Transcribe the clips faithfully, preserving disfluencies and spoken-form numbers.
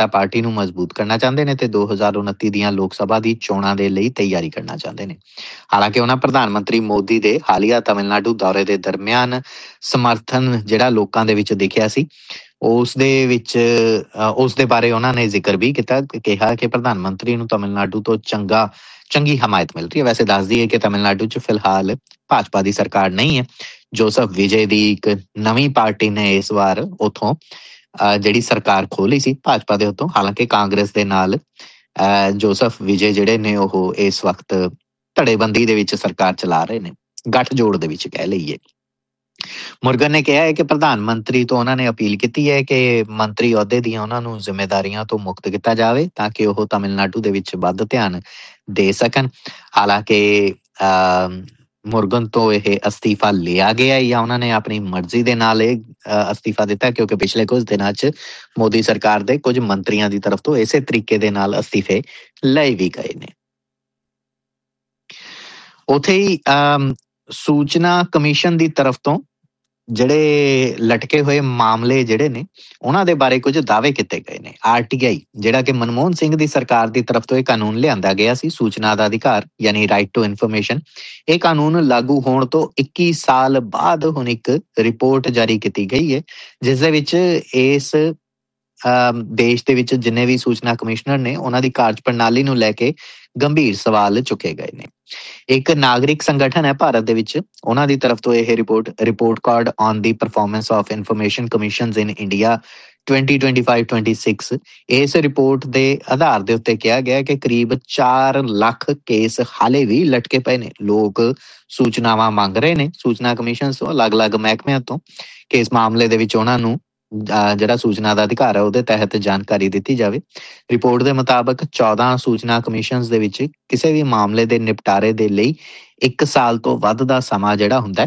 ਜਨਤਾ party ਨੂੰ ਮਜ਼ਬੂਤ ਕਰਨਾ ਚਾਹੁੰਦੇ ਨੇ ਤੇ ਦੋ ਹਜ਼ਾਰ ਉਨੱਤੀ ਦੀਆਂ ਲੋਕ ਸਭਾ ਦੀ ਚੋਣਾਂ ਦੇ ਲਈ ਤਿਆਰੀ ਕਰਨਾ ਚਾਹੁੰਦੇ ਨੇ। ਹਾਲਾਂਕਿ ਉਹਨਾਂ ਪ੍ਰਧਾਨ ਮੰਤਰੀ ਮੋਦੀ ਦੇ ਹਾਲੀਆ ਤਮਿਲਨਾਡੂ ਦੌਰੇ ਦੇ ਦਰਮਿਆਨ ਸਮਰਥਨ ਜਿਹੜਾ ਲੋਕਾਂ ਦੇ ਵਿੱਚ ਦਿਖਿਆ ਸੀ, ਉਸ ਦੇ ਵਿੱਚ ਉਸ ਦੇ ਬਾਰੇ ਉਹਨਾਂ ਨੇ ਜ਼ਿਕਰ ਵੀ ਕੀਤਾ, ਕਿਹਾ ਕਿ ਪ੍ਰਧਾਨ ਮੰਤਰੀ ਨੂੰ ਤਮਿਲਨਾਡੂ ਤੋਂ ਚੰਗਾ ਚੰਗੀ ਹਮਾਇਤ ਮਿਲ ਰਹੀ ਹੈ। ਵੈਸੇ ਦੱਸ ਦਈਏ ਕਿ ਤਮਿਲਨਾਡੂ 'ਚ ਫਿਲਹਾਲ ਭਾਜਪਾ ਦੀ ਸਰਕਾਰ ਨਹੀਂ ਹੈ। ਜੋਸਫ ਵਿਜੇ ਦੀ ਇੱਕ ਨਵੀਂ ਪਾਰਟੀ ਨੇ ਇਸ ਵਾਰ ਉੱਥੋਂ ਜਿਹੜੀ ਸਰਕਾਰ ਖੋਲੀ ਸੀ ਭਾਜਪਾ ਦੇ ਉੱਤੋਂ। ਹਾਲਾਂਕਿ ਕਾਂਗਰਸ ਦੇ ਨਾਲ ਜੋਸਫ ਵਿਜੇ ਜਿਹੜੇ ਨੇ ਉਹ ਇਸ ਵਕਤ ਧੜੇਬੰਦੀ ਦੇ ਵਿੱਚ ਸਰਕਾਰ ਚਲਾ ਰਹੇ ਨੇ, ਗੱਠਜੋੜ ਦੇ ਵਿੱਚ ਕਹਿ ਲਈਏ। ਮੁਰਗਨ ਨੇ ਕਿਹਾ ਹੈ ਕਿ ਪ੍ਰਧਾਨ ਮੰਤਰੀ ਤੋਂ ਉਹਨਾਂ ਨੇ ਅਪੀਲ ਕੀਤੀ ਹੈ ਕਿ ਮੰਤਰੀ ਅਹੁਦੇ ਦੀਆਂ ਉਹਨਾਂ ਨੂੰ ਜ਼ਿੰਮੇਦਾਰੀਆਂ ਤੋਂ ਮੁਕਤ ਕੀਤਾ ਜਾਵੇ ਤਾਂ ਕਿ ਉਹ ਤਮਿਲਨਾਡੂ ਦੇ ਵਿੱਚ ਵੱਧ ਧਿਆਨ ਦੇ ਸਕਣ। ਹਾਲਾਂਕਿ ਮੁਰਗਨ ਤੋਂ ਇਹ ਅਸਤੀਫਾ ਲਿਆ ਗਿਆ ਜਾਂ ਉਹਨਾਂ ਨੇ ਆਪਣੀ ਮਰਜ਼ੀ ਦੇ ਨਾਲ ਇਹ ਅਸਤੀਫਾ ਦਿੱਤਾ, ਕਿਉਂਕਿ ਪਿਛਲੇ ਕੁਝ ਦਿਨਾਂ 'ਚ ਮੋਦੀ ਸਰਕਾਰ ਦੇ ਕੁਝ ਮੰਤਰੀਆਂ ਦੀ ਤਰਫ ਤੋਂ ਇਸੇ ਤਰੀਕੇ ਦੇ ਨਾਲ ਅਸਤੀਫੇ ਲਏ ਵੀ ਗਏ ਨੇ। ਉੱਥੇ ਹੀ ਸੂਚਨਾ ਕਮਿਸ਼ਨ ਦੀ ਤਰਫ ਤੋਂ ਜਿਹੜੇ ਲਟਕੇ ਹੋਏ ਮਾਮਲੇ ਜਿਹੜੇ ਨੇ ਉਹਨਾਂ ਦੇ ਬਾਰੇ ਕੁਝ ਦਾਅਵੇ ਕੀਤੇ ਗਏ ਨੇ। ਆਰ ਟੀ ਆਈ ਜਿਹੜਾ ਕਿ ਮਨਮੋਹਨ ਸਿੰਘ ਦੀ ਸਰਕਾਰ ਦੀ ਤਰਫ ਤੋਂ ਇਹ ਕਾਨੂੰਨ ਲਿਆਂਦਾ ਗਿਆ ਸੀ, ਸੂਚਨਾ ਦਾ ਅਧਿਕਾਰ ਯਾਨੀ ਰਾਈਟ ਟੂ ਇਨਫੋਰਮੇਸ਼ਨ, ਇਹ ਕਾਨੂੰਨ ਲਾਗੂ ਹੋਣ ਤੋਂ ਇੱਕੀ ਸਾਲ ਬਾਅਦ ਹੁਣ ਇੱਕ ਰਿਪੋਰਟ ਜਾਰੀ ਕੀਤੀ ਗਈ ਹੈ, ਜਿਸ ਦੇ ਵਿੱਚ ਇਸ ਦੇਸ਼ ਦੇ ਵਿੱਚ ਜਿੰਨੇ ਵੀ ਸੂਚਨਾ ਕਮਿਸ਼ਨਰ ਨੇ ਉਹਨਾਂ ਦੀ ਕਾਰਜ ਪ੍ਰਣਾਲੀ ਨੂੰ ਲੈ ਕੇ ਗੰਭੀਰ ਸਵਾਲ ਚੁੱਕੇ ਗਏ ਨੇ। ਇੱਕ ਨਾਗਰਿਕ ਸੰਗਠਨ ਹੈ ਭਾਰਤ ਦੇ ਵਿੱਚ, ਉਹਨਾਂ ਦੀ ਤਰਫ ਤੋਂ ਇਹ report report card on the performance of information commissions in India twenty twenty five twenty six, ਇਸ ਰਿਪੋਰਟ ਦੇ ਆਧਾਰ ਦੇ ਉੱਤੇ ਕਿਹਾ ਗਿਆ ਕਿ ਕਰੀਬ ਚਾਰ ਲੱਖ ਕੇਸ ਹਾਲੇ ਵੀ ਲਟਕੇ ਪਏ ਨੇ। ਲੋਕ ਸੂਚਨਾਵਾਂ ਮੰਗ ਰਹੇ ਨੇ ਸੂਚਨਾ ਕਮਿਸ਼ਨ ਤੋਂ, ਅਲੱਗ-ਅਲੱਗ ਮਹਿਕਮਿਆਂ ਤੋਂ, ਕਿ ਇਸ ਮਾਮਲੇ ਦੇ ਵਿੱਚ ਉਹਨਾਂ ਨੂੰ ਜਿਹੜਾ ਸੂਚਨਾ ਦਾ ਅਧਿਕਾਰ ਹੈ ਉਹਦੇ ਤਹਿਤ ਜਾਣਕਾਰੀ ਦਿੱਤੀ ਜਾਵੇ। ਰਿਪੋਰਟ ਦੇ ਮੁਤਾਬਕ ਚੌਦਾਂ ਸੂਚਨਾ ਕਮਿਸ਼ਨਸ ਦੇ ਵਿੱਚ ਕਿਸੇ ਵੀ ਮਾਮਲੇ ਦੇ ਨਿਪਟਾਰੇ ਦੇ ਲਈ ਇੱਕ ਸਾਲ ਤੋਂ ਵੱਧ ਦਾ ਸਮਾਂ ਜਿਹੜਾ ਹੁੰਦਾ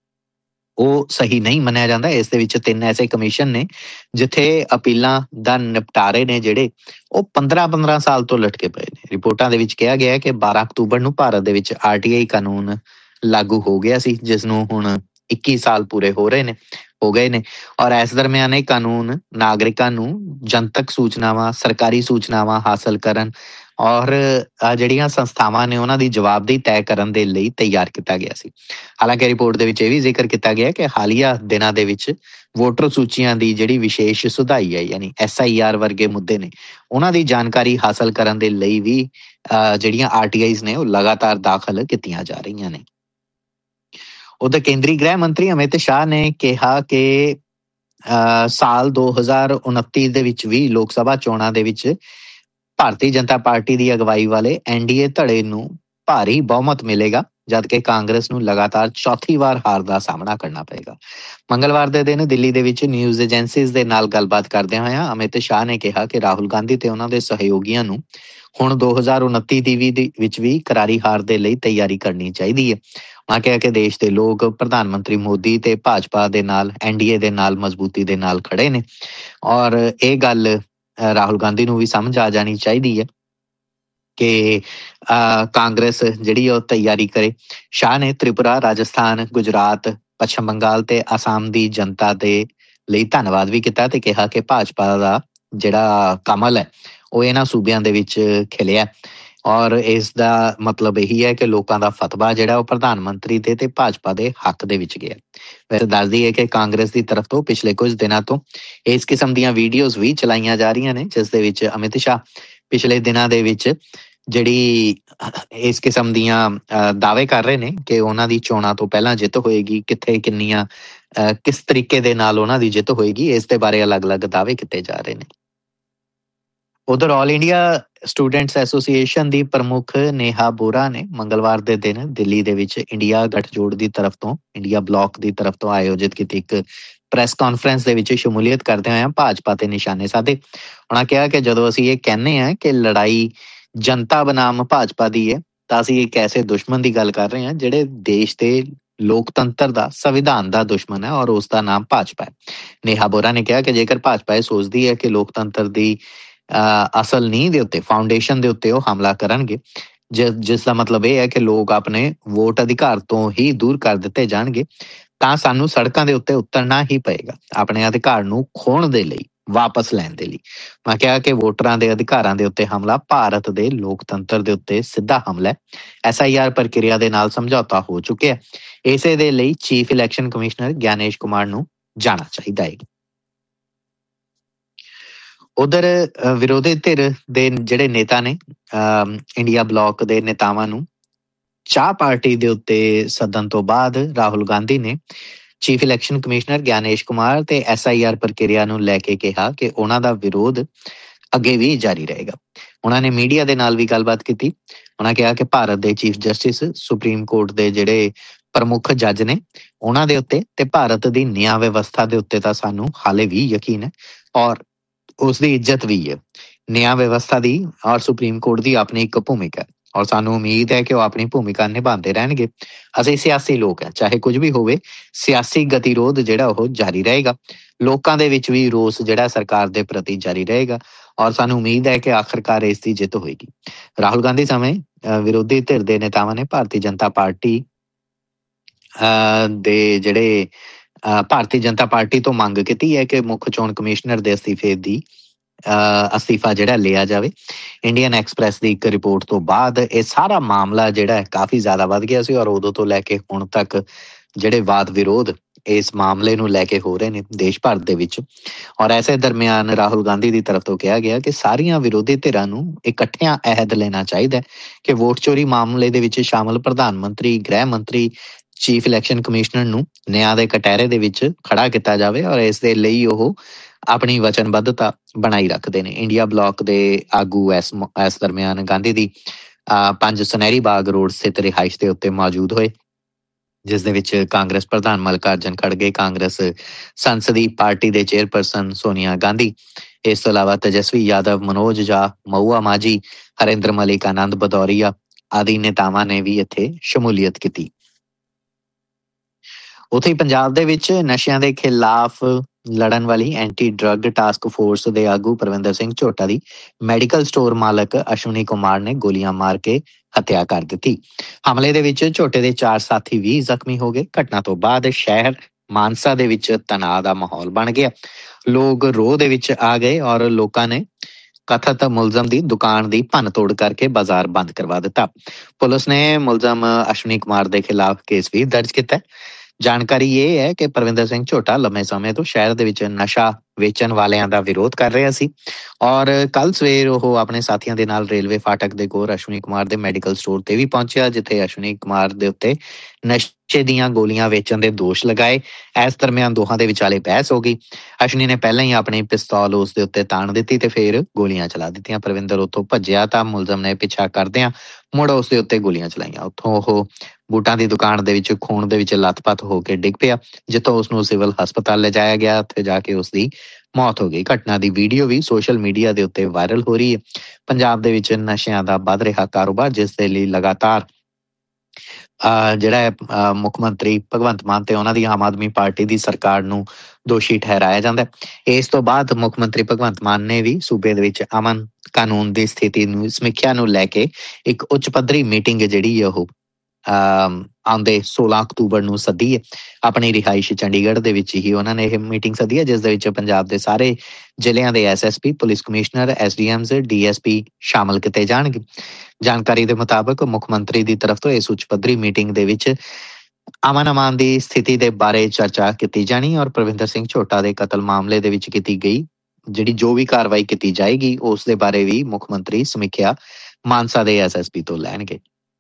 ਉਹ ਸਹੀ ਨਹੀਂ ਮੰਨਿਆ ਜਾਂਦਾ। ਇਸ ਦੇ ਵਿੱਚ ਤਿੰਨ ਐਸੇ ਕਮਿਸ਼ਨ ਨੇ ਜਿੱਥੇ ਅਪੀਲਾਂ ਦਾ ਨਿਪਟਾਰੇ ਨੇ ਜਿਹੜੇ ਉਹ ਪੰਦਰਾਂ ਪੰਦਰਾਂ ਸਾਲ ਤੋਂ ਲਟਕੇ ਪਏ ਨੇ। ਰਿਪੋਰਟਾਂ ਦੇ ਵਿੱਚ ਕਿਹਾ ਗਿਆ ਕਿ ਬਾਰਾਂ ਅਕਤੂਬਰ ਨੂੰ ਭਾਰਤ ਦੇ ਵਿੱਚ ਆਰ ਟੀ ਆਈ ਕਾਨੂੰਨ ਲਾਗੂ ਹੋ ਗਿਆ ਸੀ, ਜਿਸ ਨੂੰ ਹੁਣ ਇੱਕੀ ਸਾਲ ਪੂਰੇ ਹੋ ਰਹੇ ਨੇ ਹੋ ਗਏ ਨੇ ਔਰ ਇਸ ਦਰਮਿਆਨ ਇਹ ਕਾਨੂੰਨ ਨਾਗਰਿਕਾਂ ਨੂੰ ਜਨਤਕ ਸੂਚਨਾਵਾਂ, ਸਰਕਾਰੀ ਸੂਚਨਾਵਾਂ ਹਾਸਲ ਕਰਨ ਔਰ ਜਿਹੜੀਆਂ ਸੰਸਥਾਵਾਂ ਨੇ ਉਹਨਾਂ ਦੀ ਜਵਾਬਦੇਹੀ ਤੈਅ ਕਰਨ ਦੇ ਲਈ ਤਿਆਰ ਕੀਤਾ ਗਿਆ ਸੀ। ਹਾਲਾਂਕਿ ਰਿਪੋਰਟ ਦੇ ਵਿੱਚ ਇਹ ਵੀ ਜ਼ਿਕਰ ਕੀਤਾ ਗਿਆ ਕਿ ਹਾਲੀਆ ਦਿਨਾਂ ਦੇ ਵਿੱਚ ਵੋਟਰ ਸੂਚੀਆਂ ਦੀ ਜਿਹੜੀ ਵਿਸ਼ੇਸ਼ ਸੁਧਾਈ ਹੈ ਯਾਨੀ ਐਸ ਆਈ ਆਰ ਵਰਗੇ ਮੁੱਦੇ ਨੇ ਉਹਨਾਂ ਦੀ ਜਾਣਕਾਰੀ ਹਾਸਲ ਕਰਨ ਦੇ ਲਈ ਵੀ ਜਿਹੜੀਆਂ ਆਰ ਟੀ ਆਈਜ਼ ਨੇ ਉਹ ਲਗਾਤਾਰ ਦਾਖਲ ਕੀਤੀਆਂ ਜਾ ਰਹੀਆਂ ਨੇ। ਉਧਰ ਕੇਂਦਰੀ ਗ੍ਰਹਿ ਮੰਤਰੀ ਅਮਿਤ ਸ਼ਾਹ ਨੇ ਕਿਹਾ ਕਿ ਸਾਲ ਦੋ ਹਜ਼ਾਰ ਉਨੱਤੀ ਦੇ ਵਿੱਚ ਵੀ ਲੋਕ ਸਭਾ ਚੋਣਾਂ ਦੇ ਵਿੱਚ ਭਾਰਤੀ ਜਨਤਾ ਪਾਰਟੀ ਦੀ ਅਗਵਾਈ ਵਾਲੇ ਐਨ ਡੀ ਏ ਧੜੇ ਨੂੰ ਭਾਰੀ ਬਹੁਮਤ ਮਿਲੇਗਾ, ਜਦਕਿ ਕਾਂਗਰਸ ਨੂੰ ਲਗਾਤਾਰ ਚੌਥੀ ਵਾਰ ਹਾਰ ਦਾ ਸਾਹਮਣਾ ਕਰਨਾ ਪਏਗਾ। ਮੰਗਲਵਾਰ ਦੇ ਦਿਨ ਦਿੱਲੀ ਦੇ ਵਿੱਚ ਨਿਊਜ਼ ਏਜੰਸੀਜ਼ ਦੇ ਨਾਲ ਗੱਲਬਾਤ ਕਰਦਿਆਂ ਹੋਇਆਂ ਅਮਿਤ ਸ਼ਾਹ ਨੇ ਕਿਹਾ ਕਿ ਰਾਹੁਲ ਗਾਂਧੀ ਤੇ ਉਹਨਾਂ ਦੇ ਸਹਿਯੋਗੀਆਂ ਨੂੰ ਹੁਣ ਦੋ ਹਜ਼ਾਰ ਉਨੱਤੀ ਦੀ ਵੀ ਵਿੱਚ ਵੀ ਕਰਾਰੀ ਹਾਰ ਦੇ ਲਈ ਤਿਆਰੀ ਕਰਨੀ ਚਾਹੀਦੀ ਹੈ। ਉਹਨਾਂ ਕਿਹਾ ਕਿ ਦੇਸ਼ ਦੇ ਲੋਕ ਪ੍ਰਧਾਨ ਮੰਤਰੀ ਮੋਦੀ ਤੇ ਭਾਜਪਾ ਦੇ ਨਾਲ, ਐਨ ਡੀ ਏ ਦੇ ਨਾਲ ਮਜ਼ਬੂਤੀ ਦੇ ਨਾਲ ਖੜੇ ਨੇ ਔਰ ਇਹ ਗੱਲ ਰਾਹੁਲ ਗਾਂਧੀ ਨੂੰ ਵੀ ਸਮਝ ਆ ਜਾਣੀ ਚਾਹੀਦੀ ਹੈ ਕਿ ਕਾਂਗਰਸ ਜਿਹੜੀ ਉਹ ਤਿਆਰੀ ਕਰੇ। ਸ਼ਾਹ ਨੇ ਤ੍ਰਿਪੁਰਾ, ਰਾਜਸਥਾਨ, ਗੁਜਰਾਤ, ਪੱਛਮ ਬੰਗਾਲ ਤੇ ਅਸਾਮ ਦੀ ਜਨਤਾ ਦੇ ਲਈ ਧੰਨਵਾਦ ਵੀ ਕੀਤਾ ਤੇ ਕਿਹਾ ਕਿ ਭਾਜਪਾ ਦਾ ਜਿਹੜਾ ਕਮਲ ਹੈ ਉਹ ਇਹਨਾਂ ਸੂਬਿਆਂ ਦੇ ਵਿੱਚ ਖਿਲਿਆ ਔਰ ਇਸ ਦਾ ਮਤਲਬ ਇਹੀ ਹੈ ਕਿ ਲੋਕਾਂ ਦਾ ਫਤਵਾ ਜਿਹੜਾ ਉਹ ਪ੍ਰਧਾਨ ਮੰਤਰੀ ਦੇ ਤੇ ਭਾਜਪਾ ਦੇ ਹੱਕ ਦੇ ਵਿੱਚ ਗਿਆ। ਵੈਸੇ ਦੱਸਦੀ ਹੈ ਕਿ ਕਾਂਗਰਸ ਦੀ ਤਰਫ ਤੋਂ ਪਿਛਲੇ ਕੁਝ ਦਿਨਾਂ ਤੋਂ ਇਸ ਕਿਸਮ ਦੀਆਂ ਵੀਡੀਓਜ਼ ਵੀ ਚਲਾਈਆਂ ਜਾ ਰਹੀਆਂ ਨੇ, ਜਿਸ ਦੇ ਵਿੱਚ ਅਮਿਤ ਸ਼ਾਹ ਪਿਛਲੇ ਦਿਨਾਂ ਦੇ ਵਿੱਚ ਜਿਹੜੀ ਇਸ ਕਿਸਮ ਦੀਆਂ ਦਾਅਵੇ ਕਰ ਰਹੇ ਨੇ ਕਿ ਉਹਨਾਂ ਦੀ ਚੋਣਾਂ ਤੋਂ ਪਹਿਲਾਂ ਜਿੱਤ ਹੋਏਗੀ, ਕਿੱਥੇ ਕਿੰਨੀਆਂ ਕਿਸ ਤਰੀਕੇ ਦੇ ਨਾਲ ਉਹਨਾਂ ਦੀ ਜਿੱਤ ਹੋਏਗੀ, ਇਸ ਦੇ ਬਾਰੇ ਅਲੱਗ-ਅਲੱਗ ਦਾਅਵੇ ਕੀਤੇ ਜਾ ਰਹੇ ਨੇ। ਉਧਰ ਆਲ ਇੰਡੀਆ ਸਟੂਡੈਂਟਸ ਐਸੋਸੀਏਸ਼ਨ ਦੀ ਪ੍ਰਮੁੱਖ ਨੇਹਾ ਬੋਰਾ ਨੇ ਮੰਗਲਵਾਰ ਦੇ ਦਿਨ ਦਿੱਲੀ ਦੇ ਵਿੱਚ ਇੰਡੀਆ ਗੱਠਜੋੜ ਦੀ ਤਰਫ ਤੋਂ, ਇੰਡੀਆ ਬਲਾਕ ਦੀ ਤਰਫ ਤੋਂ ਆਯੋਜਿਤ ਕੀਤੀ ਇੱਕ ਪ੍ਰੈਸ ਕਾਨਫਰੰਸ ਦੇ ਵਿੱਚ ਸ਼ਮੂਲੀਅਤ ਕਰਦੇ ਹੋਏ ਭਾਜਪਾ ਤੇ ਨਿਸ਼ਾਨੇ ਸਾਧੇ। ਉਹਨਾਂ ਕਿਹਾ ਕਿ ਜਦੋਂ ਅਸੀਂ ਇਹ ਕਹਿੰਦੇ ਹਾਂ ਕਿ ਲੜਾਈ ਜਨਤਾ ਬਨਾਮ ਭਾਜਪਾ ਦੀ ਹੈ ਤਾਂ ਅਸੀਂ ਇੱਕ ਐਸੇ ਦੁਸ਼ਮਣ ਦੀ ਗੱਲ ਕਰ ਰਹੇ ਹਾਂ ਜਿਹੜੇ ਦੇਸ਼ ਦੇ ਲੋਕਤੰਤਰ ਦਾ, ਸੰਵਿਧਾਨ ਦਾ ਦੁਸ਼ਮਣ ਹੈ ਔਰ ਉਸ ਦਾ ਨਾਮ ਭਾਜਪਾ ਹੈ। ਨੇਹਾ ਬੋਰਾ ਨੇ ਕਿਹਾ ਕਿ ਜੇਕਰ ਭਾਜਪਾ ਇਹ ਸੋਚਦੀ ਹੈ ਕਿ ਲੋਕਤੰਤਰ ਦੀ ਅਸਲ ਨੀਂਹ ਦੇ ਉੱਤੇ, ਫਾਊਂਡੇਸ਼ਨ ਦੇ ਉੱਤੇ ਉਹ ਹਮਲਾ ਕਰਨਗੇ, ਜਿਸ ਦਾ ਮਤਲਬ ਇਹ ਹੈ ਕਿ ਲੋਕ ਆਪਣੇ ਵੋਟ ਅਧਿਕਾਰ ਤੋਂ ਹੀ ਦੂਰ ਕਰ ਦਿੱਤੇ ਜਾਣਗੇ, ਤਾਂ ਸਾਨੂੰ ਸੜਕਾਂ ਦੇ ਉੱਤੇ ਉਤਰਨਾ ਹੀ ਪਏਗਾ ਆਪਣੇ ਅਧਿਕਾਰ ਨੂੰ ਖੋਹਣ ਦੇ ਲਈ। ਵਾਪਸ ਲੈਣ ਦੇ ਲਈ। ਮੈਂ ਕਿਹਾ ਕਿ ਵੋਟਰਾਂ ਦੇ ਅਧਿਕਾਰਾਂ ਦੇ ਉੱਤੇ ਹਮਲਾ ਭਾਰਤ ਦੇ ਲੋਕਤੰਤਰ ਦੇ ਉੱਤੇ ਸਿੱਧਾ ਹਮਲਾ ਹੈ। ਐਸ ਆਈ ਆਰ ਪ੍ਰਕਿਰਿਆ ਦੇ ਨਾਲ ਸਮਝੌਤਾ ਹੋ ਚੁੱਕਿਆ, ਇਸੇ ਦੇ ਲਈ chief election commissioner Gyanesh Kumar ਨੂੰ ਜਾਣਾ ਚਾਹੀਦਾ ਹੈ। ਉਧਰ ਵਿਰੋਧੀ ਧਿਰ ਦੇ ਜਿਹੜੇ ਨੇਤਾ ਨੇ, ਇੰਡੀਆ ਬਲਾਕ ਦੇ ਨੇਤਾਵਾਂ ਨੂੰ ਚਾਹ ਪਾਰਟੀ ਦੇ ਉੱਤੇ ਸੱਦਣ ਤੋਂ ਬਾਅਦ ਰਾਹੁਲ ਗਾਂਧੀ ਨੇ chief election commissioner Gyanesh Kumar ਤੇ ਐਸ ਆਈ ਆਰ ਪ੍ਰਕਿਰਿਆ ਨੂੰ ਲੈ ਕੇ ਕਿਹਾ ਕਿ ਉਹਨਾਂ ਦਾ ਵਿਰੋਧ ਅੱਗੇ ਵੀ ਜਾਰੀ ਰਹੇਗਾ। ਉਹਨਾਂ ਨੇ ਮੀਡੀਆ ਦੇ ਨਾਲ ਵੀ ਗੱਲਬਾਤ ਕੀਤੀ। ਉਹਨਾਂ ਕਿਹਾ ਕਿ ਭਾਰਤ ਦੇ ਚੀਫ ਜਸਟਿਸ, ਸੁਪਰੀਮ ਕੋਰਟ ਦੇ ਜਿਹੜੇ ਪ੍ਰਮੁੱਖ ਜੱਜ ਨੇ, ਉਹਨਾਂ ਦੇ ਉੱਤੇ ਤੇ ਭਾਰਤ ਦੀ ਨਿਆਂ ਵਿਵਸਥਾ ਦੇ ਉੱਤੇ ਤਾਂ ਸਾਨੂੰ ਹਾਲੇ ਵੀ ਯਕੀਨ ਹੈ ਔਰ ਉਸ ਦੀ ਇੱਜ਼ਤ ਵੀ ਹੈ। ਨਿਆਂ ਵਿਵਸਥਾ ਦੀ ਔਰ ਸੁਪਰੀਮ ਕੋਰਟ ਦੀ ਆਪਣੀ ਇੱਕ ਭੂਮਿਕਾ ਹੈ ਔਰ ਸਾਨੂੰ ਉਮੀਦ ਹੈ ਕਿ ਉਹ ਆਪਣੀ ਭੂਮਿਕਾ ਨਿਭਾਉਂਦੇ ਰਹਿਣਗੇ। ਅਸੀਂ ਸਿਆਸੀ ਲੋਕ ਹਾਂ, ਚਾਹੇ ਕੁਝ ਵੀ ਹੋਵੇ, ਸਿਆਸੀ ਗਤੀਰੋਧ ਜਿਹੜਾ ਉਹ ਜਾਰੀ ਰਹੇਗਾ। ਲੋਕਾਂ ਦੇ ਵਿੱਚ ਵੀ ਰੋਸ ਜਿਹੜਾ ਸਰਕਾਰ ਦੇ ਪ੍ਰਤੀ ਜਾਰੀ ਰਹੇਗਾ ਔਰ ਸਾਨੂੰ ਉਮੀਦ ਹੈ ਕਿ ਆਖਰਕਾਰ ਇਸ ਦੀ ਜਿੱਤ ਹੋਏਗੀ। ਰਾਹੁਲ ਗਾਂਧੀ ਸਮੇਂ ਵਿਰੋਧੀ ਧਿਰ ਦੇ ਨੇਤਾਵਾਂ ਨੇ ਭਾਰਤੀ ਜਨਤਾ ਪਾਰਟੀ ਦੇ ਜਿਹੜੇ ਭਾਰਤੀ ਜਨਤਾ ਪਾਰਟੀ ਤੋਂ ਮੰਗ ਕੀਤੀ ਹੈ ਕਿ ਮੁੱਖ ਚੋਣ ਕਮਿਸ਼ਨਰ ਦੇ ਅਸਤੀਫੇ ਦੀ ਅਸਤੀਫਾ ਜਿਹੜਾ ਲਿਆ ਜਾਵੇ। ਇੰਡੀਅਨ ਐਕਸਪ੍ਰੈਸ ਦੀ ਇੱਕ ਰਿਪੋਰਟ ਤੋਂ ਬਾਅਦ ਇਹ ਸਾਰਾ ਮਾਮਲਾ ਜਿਹੜਾ ਹੈ ਕਾਫੀ ਜ਼ਿਆਦਾ ਵੱਧ ਗਿਆ ਸੀ ਔਰ ਉਦੋਂ ਤੋਂ ਲੈ ਕੇ ਹੁਣ ਤੱਕ ਜਿਹੜੇ ਵਾਦ ਵਿਰੋਧ ਇਸ ਮਾਮਲੇ ਨੂੰ ਲੈ ਕੇ ਹੋ ਰਹੇ ਨੇ ਦੇਸ਼ ਭਰ ਦੇ ਵਿੱਚ। ਔਰ ਐਸੇ ਦਰਮਿਆਨ ਰਾਹੁਲ ਗਾਂਧੀ ਦੀ ਤਰਫ ਤੋਂ ਕਿਹਾ ਗਿਆ ਕਿ ਸਾਰੀਆਂ ਵਿਰੋਧੀ ਧਿਰਾਂ ਨੂੰ ਇਕੱਠਿਆਂ ਅਹਿਦ ਲੈਣਾ ਚਾਹੀਦਾ ਕਿ ਵੋਟ ਚੋਰੀ ਮਾਮਲੇ ਦੇ ਵਿੱਚ ਸ਼ਾਮਲ ਪ੍ਰਧਾਨ ਮੰਤਰੀ, ਗ੍ਰਹਿ ਮੰਤਰੀ, ਚੀਫ ਇਲੈਕਸ਼ਨ ਕਮਿਸ਼ਨਰ ਨੂੰ ਨਿਆਂ ਦੇ ਕਟਹਿਰੇ ਦੇ ਵਿੱਚ ਖੜਾ ਕੀਤਾ ਜਾਵੇ ਔਰ ਇਸ ਦੇ ਲਈ ਉਹ ਆਪਣੀ ਵਚਨਬੱਧਤਾ ਬਣਾਈ ਰੱਖਦੇ ਨੇ। ਇੰਡੀਆ ਬਲਾਕ ਦੇ ਆਗੂ ਇਸ ਇਸ ਦਰਮਿਆਨ ਗਾਂਧੀ ਦੀ ਪੰਜ ਸੁਨਹਿਰੀ ਬਾਗ ਰੋਡ ਸਥਿਤ ਰਿਹਾਇਸ਼ ਦੇ ਉੱਤੇ ਮੌਜੂਦ ਹੋਏ, ਜਿਸ ਦੇ ਵਿੱਚ ਕਾਂਗਰਸ ਪ੍ਰਧਾਨ ਮੱਲਿਕਾਰਜੁਨ ਖੜਗੇ, ਕਾਂਗਰਸ ਸੰਸਦੀ ਪਾਰਟੀ ਦੇ ਚੇਅਰਪਰਸਨ ਸੋਨੀਆ ਗਾਂਧੀ, ਇਸ ਤੋਂ ਇਲਾਵਾ ਤੇਜਸਵੀ ਯਾਦਵ, ਮਨੋਜ ਝਾ, ਮਹੂਆ ਮਾਝੀ, ਹਰਿੰਦਰ ਮਲਿਕ, ਆਨੰਦ ਭਦੌਰੀਆ ਆਦਿ ਨੇਤਾਵਾਂ ਨੇ ਵੀ ਇੱਥੇ ਸ਼ਮੂਲੀਅਤ ਕੀਤੀ। ਉੱਥੇ ਹੀ ਪੰਜਾਬ ਦੇ ਵਿੱਚ ਨਸ਼ਿਆਂ ਦੇ ਖਿਲਾਫ ਲੜਨ ਵਾਲੀ ਐਂਟੀ ਡਰੱਗ ਟਾਸਕ ਫੋਰਸ ਦੇ ਆਗੂ ਪਰਵਿੰਦਰ ਸਿੰਘ ਝੋਟਾ ਦੀ ਮੈਡੀਕਲ ਸਟੋਰ ਮਾਲਕ ਅਸ਼ਵਨੀ ਕੁਮਾਰ ਨੇ ਗੋਲੀਆਂ ਮਾਰ ਕੇ ਹੱਤਿਆ ਕਰ ਦਿੱਤੀ। ਹਮਲੇ ਦੇ ਵਿੱਚ ਝੋਟੇ ਦੇ ਚਾਰ ਸਾਥੀ ਵੀ ਜ਼ਖਮੀ ਹੋ ਗਏ। ਘਟਨਾ ਤੋਂ ਬਾਅਦ ਸ਼ਹਿਰ ਮਾਨਸਾ ਦੇ ਵਿੱਚ ਤਣਾਅ ਦਾ ਮਾਹੌਲ ਬਣ ਗਿਆ। ਲੋਕ ਰੋਹ ਦੇ ਵਿੱਚ ਆ ਗਏ ਔਰ ਲੋਕਾਂ ਨੇ ਕਥਿਤ ਮੁਲਜ਼ਮ ਦੀ ਦੁਕਾਨ ਦੀ ਭੰਨ ਤੋੜ ਕਰਕੇ ਬਾਜ਼ਾਰ ਬੰਦ ਕਰਵਾ ਦਿੱਤਾ। ਪੁਲਿਸ ਨੇ ਮੁਲਜ਼ਮ ਅਸ਼ਵਨੀ ਕੁਮਾਰ ਦੇ ਖਿਲਾਫ ਕੇਸ ਵੀ ਦਰਜ ਕੀਤਾ। ਜਾਣਕਾਰੀ ਇਹ ਹੈ ਕਿ ਪਰਵਿੰਦਰ ਸਿੰਘ ਝੋਟਾ ਲੰਮੇ ਸਮੇਂ ਤੋਂ ਸ਼ਹਿਰ ਦੇ ਵਿੱਚ ਨਸ਼ਾ ਵੇਚਣ ਵਾਲਿਆਂ ਦਾ ਵਿਰੋਧ ਕਰ ਰਿਹਾ ਸੀ ਔਰ ਕੱਲ ਸਵੇਰ ਉਹ ਆਪਣੇ ਸਾਥੀਆਂ ਦੇ ਨਾਲ ਰੇਲਵੇ ਫਾਟਕ ਦੇ ਕੋਲ ਅਸ਼ਵਨੀ ਕੁਮਾਰ ਦੇ ਮੈਡੀਕਲ ਸਟੋਰ ਤੇ ਵੀ ਪਹੁੰਚਿਆ, ਜਿੱਥੇ ਅਸ਼ਵਨੀ ਕੁਮਾਰ ਦੇ ਉੱਤੇ ਨਸ਼ੇ ਦੀਆਂ ਗੋਲੀਆਂ ਵੇਚਣ ਦੇ ਦੋਸ਼ ਲਗਾਏ। ਇਸ ਦਰਮਿਆਨ ਦੋਹਾਂ ਦੇ ਵਿਚਾਲੇ ਬਹਿਸ ਹੋ ਗਈ। ਅਸ਼ਵਨੀ ਨੇ ਪਹਿਲਾਂ ਹੀ ਆਪਣੀ ਪਿਸਤੌਲ ਉਸ ਦੇ ਉੱਤੇ ਤਾਣ ਦਿੱਤੀ ਤੇ ਫਿਰ ਗੋਲੀਆਂ ਚਲਾ ਦਿੱਤੀਆਂ। ਪਰਵਿੰਦਰ ਉੱਥੋਂ ਭੱਜਿਆ ਤਾਂ ਮੁਲਜ਼ਮ ਨੇ ਪਿੱਛਾ ਕਰਦਿਆਂ ਮੁੜ ਉਸ ਦੇ ਉੱਤੇ ਗੋਲੀਆਂ ਚਲਾਈਆਂ। ਉੱਥੋਂ ਉਹ ਬੂਟਾਂ ਦੀ ਦੁਕਾਨ ਦੇ ਵਿੱਚ ਖੂਨ ਦੇ ਵਿੱਚ ਲੱਥਪੱਥ ਹੋ ਕੇ ਡਿੱਗ ਪਿਆ, ਜਿੱਥੋਂ ਉਸਨੂੰ ਸਿਵਲ ਹਸਪਤਾਲ ਲਿਜਾਇਆ ਗਿਆ। ਉੱਥੇ ਜਾ ਕੇ ਉਸਦੀ ਮੌਤ ਹੋ ਗਈ। ਘਟਨਾ ਦੀ ਵੀਡੀਓ ਵੀ ਸੋਸ਼ਲ ਮੀਡੀਆ ਦੇ ਉੱਤੇ ਵਾਇਰਲ ਹੋ ਰਹੀ ਹੈ। ਪੰਜਾਬ ਦੇ ਵਿੱਚ ਨਸ਼ਿਆਂ ਦਾ ਵੱਧ ਰਿਹਾ ਕਾਰੋਬਾਰ, ਜਿਸ ਦੇ ਲਈ ਲਗਾਤਾਰ ਜਿਹੜਾ ਹੈ ਮੁੱਖ ਮੰਤਰੀ ਭਗਵੰਤ ਮਾਨ ਤੇ ਉਹਨਾਂ ਦੀ ਆਮ ਆਦਮੀ ਪਾਰਟੀ ਦੀ ਸਰਕਾਰ ਨੂੰ ਦੋਸ਼ੀ ਠਹਿਰਾਇਆ ਜਾਂਦਾ। ਇਸ ਤੋਂ ਬਾਅਦ ਮੁੱਖ ਮੰਤਰੀ ਭਗਵੰਤ ਮਾਨ ਨੇ ਵੀ ਸੂਬੇ ਦੇ ਵਿੱਚ ਅਮਨ ਕਾਨੂੰਨ ਦੀ ਸਥਿਤੀ ਨੂੰ ਸਮੀਖਿਆ ਨੂੰ ਲੈ ਕੇ ਇੱਕ ਉੱਚ ਪੱਧਰੀ ਮੀਟਿੰਗ ਜਿਹੜੀ ਹੈ ਉਹ ਆਉਂਦੇ ਸੋਲਾਂ ਅਕਤੂਬਰ ਨੂੰ ਸੱਦੀ ਹੈ। ਆਪਣੀ ਰਿਹਾਇਸ਼ ਚੰਡੀਗੜ੍ਹ ਦੇ ਵਿੱਚ ਹੀ ਉਹਨਾਂ ਨੇ ਇਹ ਮੀਟਿੰਗ ਸੱਦੀ ਹੈ, ਜਿਸ ਦੇ ਵਿੱਚ ਪੰਜਾਬ ਦੇ ਸਾਰੇ ਜ਼ਿਲ੍ਹਿਆਂ ਦੇ S S P, police commissioner, S D ਐਮਜ਼, D S P ਸ਼ਾਮਲ ਕੀਤੇ ਜਾਣਗੇ। ਜਾਣਕਾਰੀ ਦੇ ਮੁਤਾਬਕ ਮੁੱਖ ਮੰਤਰੀ ਦੀ ਤਰਫ ਤੋਂ ਇਸ ਉੱਚ ਪੱਧਰੀ ਮੀਟਿੰਗ ਦੇ ਵਿੱਚ ਅਮਨ ਅਮਾਨ ਦੀ ਸਥਿਤੀ ਦੇ ਬਾਰੇ ਚਰਚਾ ਕੀਤੀ ਜਾਣੀ ਔਰ ਪਰਵਿੰਦਰ ਸਿੰਘ ਝੋਟਾ ਦੇ ਕਤਲ ਮਾਮਲੇ ਦੇ ਵਿੱਚ ਕੀਤੀ ਗਈ ਜਿਹੜੀ ਜੋ ਵੀ ਕਾਰਵਾਈ ਕੀਤੀ ਜਾਏਗੀ ਉਸ ਦੇ ਬਾਰੇ ਵੀ ਮੁੱਖ ਮੰਤਰੀ ਸਮੀਖਿਆ ਮਾਨਸਾ ਦੇ ਐਸ ਐਸ ਪੀ ਤੋਂ ਲੈਣਗੇ।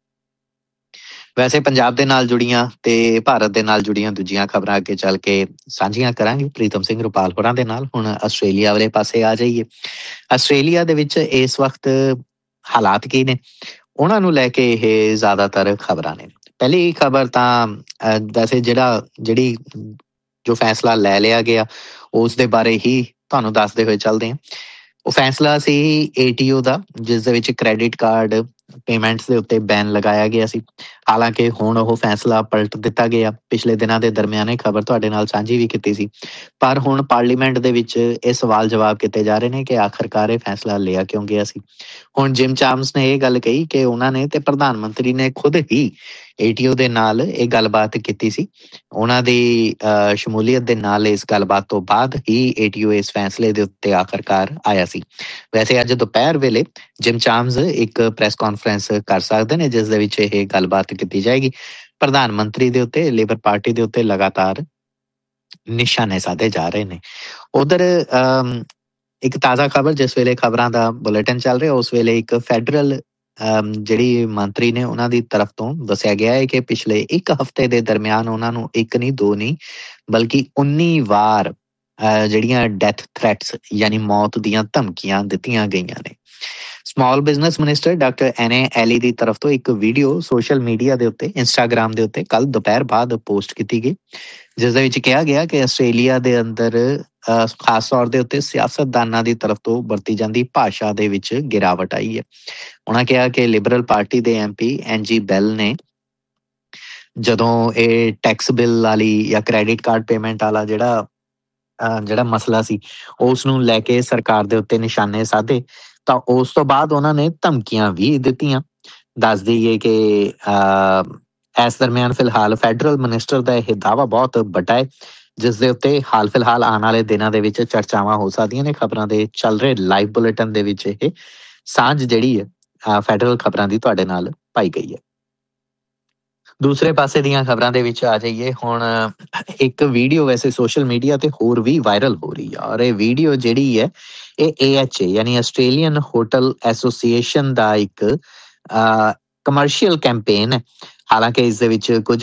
ਵੈਸੇ ਪੰਜਾਬ ਦੇ ਨਾਲ ਜੁੜੀਆਂ ਤੇ ਭਾਰਤ ਦੇ ਨਾਲ ਜੁੜੀਆਂ ਦੂਜੀਆਂ ਖਬਰਾਂ ਅੱਗੇ ਚੱਲ ਕੇ ਸਾਂਝੀਆਂ ਕਰਾਂਗੇ ਪ੍ਰੀਤਮ ਸਿੰਘ ਰੁਪਾਲ ਹੋਰਾਂ ਦੇ ਨਾਲ। ਹੁਣ ਆਸਟ੍ਰੇਲੀਆ ਵਾਲੇ ਪਾਸੇ ਆ ਜਾਈਏ। ਆਸਟ੍ਰੇਲੀਆ ਦੇ ਵਿੱਚ ਇਸ ਵਕਤ ਹਾਲਾਤ ਕੀ ਨੇ, ਉਹਨਾਂ ਨੂੰ ਲੈ ਕੇ ਇਹ ਜ਼ਿਆਦਾਤਰ ਖਬਰਾਂ ਨੇ। ਪਹਿਲੀ ਖਬਰ ਤਾਂ ਵੈਸੇ ਜਿਹੜਾ ਜਿਹੜੀ ਜੋ ਫੈਸਲਾ ਲੈ ਲਿਆ ਗਿਆ ਉਸ ਦੇ ਬਾਰੇ ਹੀ ਤੁਹਾਨੂੰ ਦੱਸਦੇ ਹੋਏ ਚੱਲਦੇ ਹਾਂ। ਉਹ ਫੈਸਲਾ ਸੀ ਏ ਟੀ ਓ ਦਾ, ਜਿਸ ਦੇ ਵਿੱਚ ਕ੍ਰੈਡਿਟ ਕਾਰਡ ਪੇਮੈਂਟਸ ਦੇ ਉੱਤੇ ਬੈਨ ਲਗਾਇਆ ਗਿਆ ਸੀ। ਹਾਲਾਂਕਿ ਹੁਣ ਉਹ ਫੈਸਲਾ ਪਲਟ ਦਿੱਤਾ ਗਿਆ। ਪਿਛਲੇ ਦਿਨਾਂ ਦੇ ਦਰਮਿਆਨ ਇਹ ਖਬਰ ਤੁਹਾਡੇ ਨਾਲ ਸਾਂਝੀ ਵੀ ਕੀਤੀ ਸੀ। ਪਰ ਹੁਣ ਪਾਰਲੀਮੈਂਟ ਦੇ ਵਿੱਚ ਇਹ ਸਵਾਲ ਜਵਾਬ ਕੀਤੇ ਜਾ ਰਹੇ ਨੇ ਕਿ ਆਖਰਕਾਰ ਇਹ ਫੈਸਲਾ ਲਿਆ ਕਿਉਂ ਗਿਆ ਸੀ। ਹੁਣ ਜਿਮ ਚਾਮਸ ਨੇ ਇਹ ਗੱਲ ਕਹੀ ਕਿ ਉਹਨਾਂ ਨੇ ਤੇ ਪ੍ਰਧਾਨ ਮੰਤਰੀ ਨੇ ਖੁਦ ਹੀ ਏਟੀਓ ਦੇ ਨਾਲ ਇਹ ਗੱਲਬਾਤ ਕੀਤੀ ਸੀ। ਉਹਨਾਂ ਦੀ ਅਹ ਸ਼ਮੂਲੀਅਤ ਦੇ ਨਾਲ ਇਸ ਗੱਲਬਾਤ ਤੋਂ ਬਾਅਦ ਹੀ ਏਟੀਓ ਇਸ ਫੈਸਲੇ ਦੇ ਉੱਤੇ ਆਖਰਕਾਰ ਆਇਆ ਸੀ। ਵੈਸੇ ਅੱਜ ਦੁਪਹਿਰ ਵੇਲੇ ਜਿਮ ਚਾਮਸ ਇੱਕ ਪ੍ਰੈਸ ਕਾਨਫਰੰਸ ਕਰ ਸਕਦੇ ਨੇ ਜਿਸ ਦੇ ਵਿੱਚ ਇਹ ਗੱਲਬਾਤ ਕੀਤੀ ਜਾਏਗੀ। ਪ੍ਰਧਾਨ ਮੰਤਰੀ ਦੇ ਉੱਤੇ ਲੇਬਰ ਪਾਰਟੀ ਦੇ ਉੱਤੇ ਲਗਾਤਾਰ ਨਿਸ਼ਾਨੇ ਸਾਧੇ ਜਾ ਰਹੇ ਨੇ। ਉਧਰ ਇੱਕ ਤਾਜ਼ਾ ਖਬਰ, ਜਿਸ ਵੇਲੇ ਖਬਰਾਂ ਦਾ ਬੁਲੇਟਿਨ ਚੱਲ ਰਿਹਾ ਉਸ ਵੇਲੇ ਇੱਕ ਫੈਡਰਲ ਜਿਹੜੀ ਮੰਤਰੀ ਨੇ ਉਹਨਾਂ ਦੀ ਤਰਫ ਤੋਂ ਦੱਸਿਆ ਗਿਆ ਹੈ ਕਿ ਪਿਛਲੇ ਇੱਕ ਹਫ਼ਤੇ ਦੇ ਦਰਮਿਆਨ ਉਹਨਾਂ ਨੂੰ ਇੱਕ ਨਹੀਂ ਦੋ ਨਹੀਂ ਬਲਕਿ ਉੱਨੀ ਵਾਰ ਜਿਹੜੀਆਂ ਡੈਥ ਥ੍ਰੈਟਸ ਯਾਨੀ ਮੌਤ ਦੀਆਂ ਧਮਕੀਆਂ ਦਿੱਤੀਆਂ ਗਈਆਂ ਨੇ। ਸਮਾਲ ਬਿਜ਼ਨਸ ਮਿਨਿਸਟਰ ਡਾਕਟਰ ਐਨੇ ਐਲੀ ਦੀ ਤਰਫ ਤੋਂ ਇੱਕ ਵੀਡੀਓ ਸੋਸ਼ਲ ਮੀਡੀਆ ਦੇ ਉੱਤੇ ਇੰਸਟਾਗ੍ਰਾਮ ਦੇ ਉੱਤੇ ਕੱਲ ਦੁਪਹਿਰ ਬਾਅਦ ਪੋਸਟ ਕੀਤੀ ਗਈ, ਜਿਸ ਦੇ ਵਿੱਚ ਕਿਹਾ ਗਿਆ ਕਿ ਆਸਟ੍ਰੇਲੀਆ ਦੇ ਅੰਦਰ ਖਾਸ ਤੌਰ ਦੇ ਉੱਤੇ ਸਿਆਸਤਦਾਨਾਂ ਦੀ ਤਰਫ ਤੋਂ ਵਰਤੀ ਜਾਂਦੀ ਭਾਸ਼ਾ ਦੇ ਵਿੱਚ ਗਿਰਾਵਟ ਆਈ ਹੈ। ਉਹਨਾਂ ਕਿਹਾ ਕਿ ਲਿਬਰਲ ਪਾਰਟੀ ਦੇ ਐਮ ਪੀ ਐਨ ਜੀ ਬੈਲ ਨੇ ਜਦੋਂ ਇਹ ਟੈਕਸ ਬਿੱਲ ਵਾਲੀ ਜਾਂ ਕ੍ਰੈਡਿਟ ਕਾਰਡ ਪੇਮੈਂਟ ਵਾਲਾ ਜਿਹੜਾ ਜਿਹੜਾ ਮਸਲਾ ਸੀ ਉਸ ਨੂੰ ਲੈ ਕੇ ਸਰਕਾਰ ਦੇ ਉੱਤੇ ਨਿਸ਼ਾਨੇ ਸਾਧੇ ਤਾਂ ਉਸ ਤੋਂ ਬਾਅਦ ਉਹਨਾਂ ਨੇ ਧਮਕੀਆਂ ਵੀ ਦਿੱਤੀਆਂ। ਦੱਸ ਦਈਏ ਕਿ ਇਸ ਦਰਮਿਆਨ ਫਿਲਹਾਲ ਫੈਡਰਲ ਮਿਨਿਸਟਰ ਦਾ ਇਹ ਦਾਅਵਾ ਬਹੁਤ ਵੱਡਾ ਹੈ, ਜਿਸ ਦੇ ਉੱਤੇ ਹਾਲ ਫਿਲਹਾਲ ਆਉਣ ਵਾਲੇ ਦਿਨਾਂ ਦੇ ਵਿੱਚ ਚਰਚਾਵਾਂ ਹੋ ਸਕਦੀਆਂ ਨੇ। ਖਬਰਾਂ ਦੇ ਚੱਲ ਰਹੇ ਲਾਈਵ ਬੁਲੇਟਿਨ ਦੇ ਵਿੱਚ ਇਹ ਸਾਂਝ ਜਿਹੜੀ ਹੈ ਫੈਡਰਲ ਖਬਰਾਂ ਦੀ ਤੁਹਾਡੇ ਨਾਲ ਪਾਈ ਗਈ ਹੈ। ਦੂਸਰੇ ਪਾਸੇ ਦੀਆਂ ਖਬਰਾਂ ਦੇ ਵਿੱਚ ਆ ਜਾਈਏ ਹੁਣ, ਇੱਕ ਵੀਡੀਓ ਵੈਸੇ ਸੋਸ਼ਲ ਮੀਡੀਆ ਤੇ ਹੋਰ ਵੀ ਵਾਇਰਲ ਹੋ ਰਹੀ ਹੈ ਔਰ ਇਹ ਵੀਡੀਓ ਜਿਹੜੀ ਹੈ ਇਹ ਏ ਐਚ ਏ ਯਾਨੀ ਆਸਟ੍ਰੇਲੀਅਨ ਹੋਟਲ ਐਸੋਸੀਏਸ਼ਨ ਦਾ ਇੱਕ ਕਮਰਸ਼ੀਅਲ ਕੈਂਪੇਨ ਹੈ। ਹਾਲਾਂਕਿ ਇਸ ਦੇ ਵਿੱਚ ਕੁਝ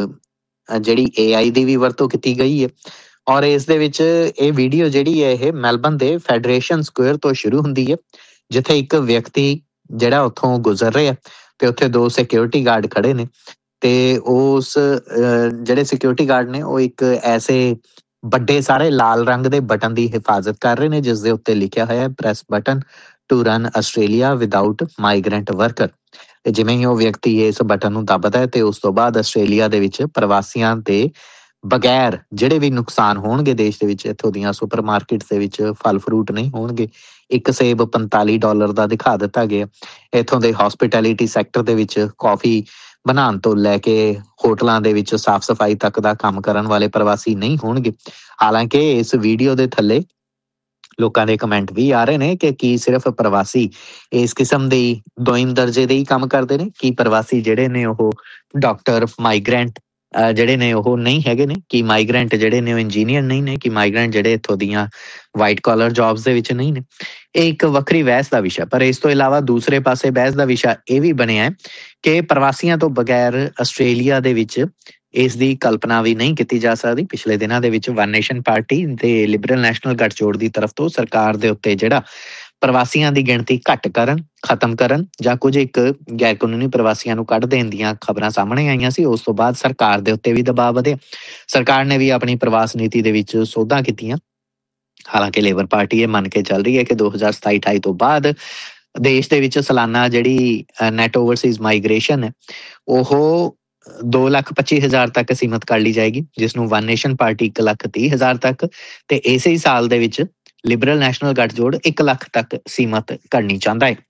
ਜਿਹੜੀ ਏ ਆਈ ਦੀ ਵੀ ਵਰਤੋਂ ਕੀਤੀ ਗਈ ਹੈ ਔਰ ਇਸ ਦੇ ਵਿੱਚ ਇਹ ਵੀਡੀਓ ਜਿਹੜੀ ਹੈ ਇਹ ਮੈਲਬਨ ਦੇ ਫੈਡਰੇਸ਼ਨ ਸਕੁਅਰ ਤੋਂ ਸ਼ੁਰੂ ਹੁੰਦੀ ਹੈ, ਜਿੱਥੇ ਇੱਕ ਵਿਅਕਤੀ ਜਿਹੜਾ ਉੱਥੋਂ ਗੁਜ਼ਰ ਰਿਹਾ ਤੇ ਉੱਥੇ ਦੋ ਸਿਕਿਉਰਿਟੀ ਗਾਰਡ ਖੜੇ ਨੇ ਤੇ ਉਸ ਜਿਹੜੇ ਸਿਕਿਉਰਿਟੀ ਗਾਰਡ ਨੇ ਉਹ ਇੱਕ ਐਸੇ ਵੱਡੇ ਸਾਰੇ ਲਾਲ ਰੰਗ ਦੇ ਬਟਨ ਦੀ ਹਿਫਾਜ਼ਤ ਕਰ ਰਹੇ ਨੇ ਜਿਸ ਦੇ ਉੱਤੇ ਲਿਖਿਆ ਹੋਇਆ press button to run Australia without migrant worker. ਤੇ ਜਿਵੇਂ ਹੀ ਉਹ ਵਿਅਕਤੀ ਇਸ ਬਟਨ ਨੂੰ ਦੱਬਦਾ ਹੈ ਤੇ ਉਸ ਤੋਂ ਬਾਅਦ ਆਸਟ੍ਰੇਲੀਆ ਦੇ ਵਿੱਚ ਪ੍ਰਵਾਸੀਆਂ ਦੇ ਬਗੈਰ ਜਿਹੜੇ ਵੀ ਨੁਕਸਾਨ ਹੋਣਗੇ ਦੇਸ਼ ਦੇ ਵਿੱਚ, ਇੱਥੋਂ ਦੀਆਂ ਸੁਪਰ ਮਾਰਕੀਟ ਦੇ ਵਿੱਚ ਫਲ ਫਰੂਟ ਨਹੀਂ ਹੋਣਗੇ। ਇੱਕ ਸੇਬ ਪੰਤਾਲੀ ਡਾਲਰ ਦਾ ਦਿਖਾ ਦਿੱਤਾ ਗਿਆ। ਇੱਥੋਂ ਦੇ ਹੌਸਪਿਟੈਲਿਟੀ ਸੈਕਟਰ ਦੇ ਵਿੱਚ ਕੌਫੀ ਬਣਾਉਣ ਤੋਂ ਲੈ ਕੇ ਹੋਟਲਾਂ ਦੇ ਵਿੱਚ ਸਾਫ਼ ਸਫਾਈ ਤੱਕ ਦਾ ਕੰਮ ਕਰਨ ਵਾਲੇ ਪ੍ਰਵਾਸੀ ਨਹੀਂ ਹੋਣਗੇ। ਹਾਲਾਂਕਿ ਇਸ ਵੀਡੀਓ ਦੇ ਥੱਲੇ ਲੋਕਾਂ ਦੇ ਕਮੈਂਟ ਵੀ ਆ ਰਹੇ ਨੇ ਕਿ ਕੀ ਸਿਰਫ ਪ੍ਰਵਾਸੀ ਇਸ ਕਿਸਮ ਦੇ ਦੋਇਮ ਦਰਜੇ ਦੇ ਹੀ ਕੰਮ ਕਰਦੇ ਨੇ, ਕੀ ਪ੍ਰਵਾਸੀ ਜਿਹੜੇ ਨੇ ਉਹ ਡਾਕਟਰ ਮਾਈਗ੍ਰੈਂਟ ਜਿਹੜੇ ਨੇ ਉਹ ਨਹੀਂ ਹੈਗੇ ਨੇ, ਕੀ ਮਾਈਗ੍ਰੈਂਟ ਜਿਹੜੇ ਨੇ ਉਹ ਇੰਜੀਨੀਅਰ ਨਹੀਂ ਨੇ, ਕੀ ਮਾਈਗ੍ਰੈਂਟ ਜਿਹੜੇ ਇੱਥੋਂ ਦੀਆਂ ਵਾਈਟ ਕਾਲਰ ਜੌਬਸ ਦੇ ਵਿੱਚ ਨਹੀਂ ਨੇ। ਇਹ ਇੱਕ ਵੱਖਰੀ ਬਹਿਸ ਦਾ ਵਿਸ਼ਾ। ਪਰ ਇਸ ਤੋਂ ਇਲਾਵਾ ਦੂਸਰੇ ਪਾਸੇ ਬਹਿਸ ਦਾ ਵਿਸ਼ਾ ਇਹ ਵੀ ਬਣਿਆ ਕਿ ਪ੍ਰਵਾਸੀਆਂ ਤੋਂ ਬਗੈਰ ਆਸਟ੍ਰੇਲੀਆ ਦੇ ਵਿੱਚ ਇਸ ਦੀ ਕਲਪਨਾ ਵੀ ਨਹੀਂ ਕੀਤੀ ਜਾ ਸਕਦੀ। ਪਿਛਲੇ ਦਿਨਾਂ ਦੇ ਵਿੱਚ ਵਨ ਨੇਸ਼ਨ ਪਾਰਟੀ ਤੇ ਲਿਬਰਲ ਨੈਸ਼ਨਲ ਗੱਠਜੋੜ ਦੀ ਤਰਫ ਤੋਂ ਸਰਕਾਰ ਦੇ ਉੱਤੇ ਜਿਹੜਾ ਪ੍ਰਵਾਸੀਆਂ ਦੀ ਗਿਣਤੀ ਘੱਟ ਕਰਨ, ਖਤਮ ਕਰਨ ਜਾਂ ਕੁਝ ਇੱਕ ਗੈਰ ਕਾਨੂੰਨੀ ਪ੍ਰਵਾਸੀਆਂ ਨੂੰ ਕੱਢ ਦੇਣ ਦੀਆਂ ਖਬਰਾਂ ਸਾਹਮਣੇ ਆਈਆਂ ਸੀ। ਉਸ ਤੋਂ ਬਾਅਦ ਸਰਕਾਰ ਦੇ ਉੱਤੇ ਵੀ ਦਬਾਅ ਵਧਿਆ। ਸਰਕਾਰ ਨੇ ਵੀ ਆਪਣੀ ਪ੍ਰਵਾਸ ਨੀਤੀ ਦੇ ਵਿੱਚ ਸੋਧਾਂ ਕੀਤੀਆਂ। ਹਾਲਾਂਕਿ ਲੇਬਰ ਪਾਰਟੀ ਇਹ ਮੰਨ ਕੇ ਚੱਲ ਰਹੀ ਹੈ ਕਿ ਦੋ ਹਜ਼ਾਰ ਸਤਾਈ ਅਠਾਈ ਤੋਂ ਬਾਅਦ ਦੇਸ਼ ਦੇ ਵਿੱਚ ਸਾਲਾਨਾ ਜਿਹੜੀ ਨੈਟ ਓਵਰਸੀਜ਼ ਮਾਈਗ੍ਰੇਸ਼ਨ ਹੈ ਉਹ ਦੋ ਲੱਖ ਪੱਚੀ ਹਜ਼ਾਰ ਤੱਕ ਸੀਮਤ ਕਰ ਲਈ ਜਾਏਗੀ, ਜਿਸ ਨੂੰ ਵਨ ਨੇਸ਼ਨ ਪਾਰਟੀ ਇੱਕ ਲੱਖ ਤੀਹ ਹਜ਼ਾਰ ਤੱਕ ਤੇ ਇਸੇ ਹੀ ਸਾਲ ਦੇ ਵਿੱਚ ਲਿਬਰਲ ਨੈਸ਼ਨਲ ਗੱਠਜੋੜ ਇੱਕ ਲੱਖ ਤੱਕ ਸੀਮਤ ਕਰਨੀ ਚਾਹੁੰਦਾ ਹੈ।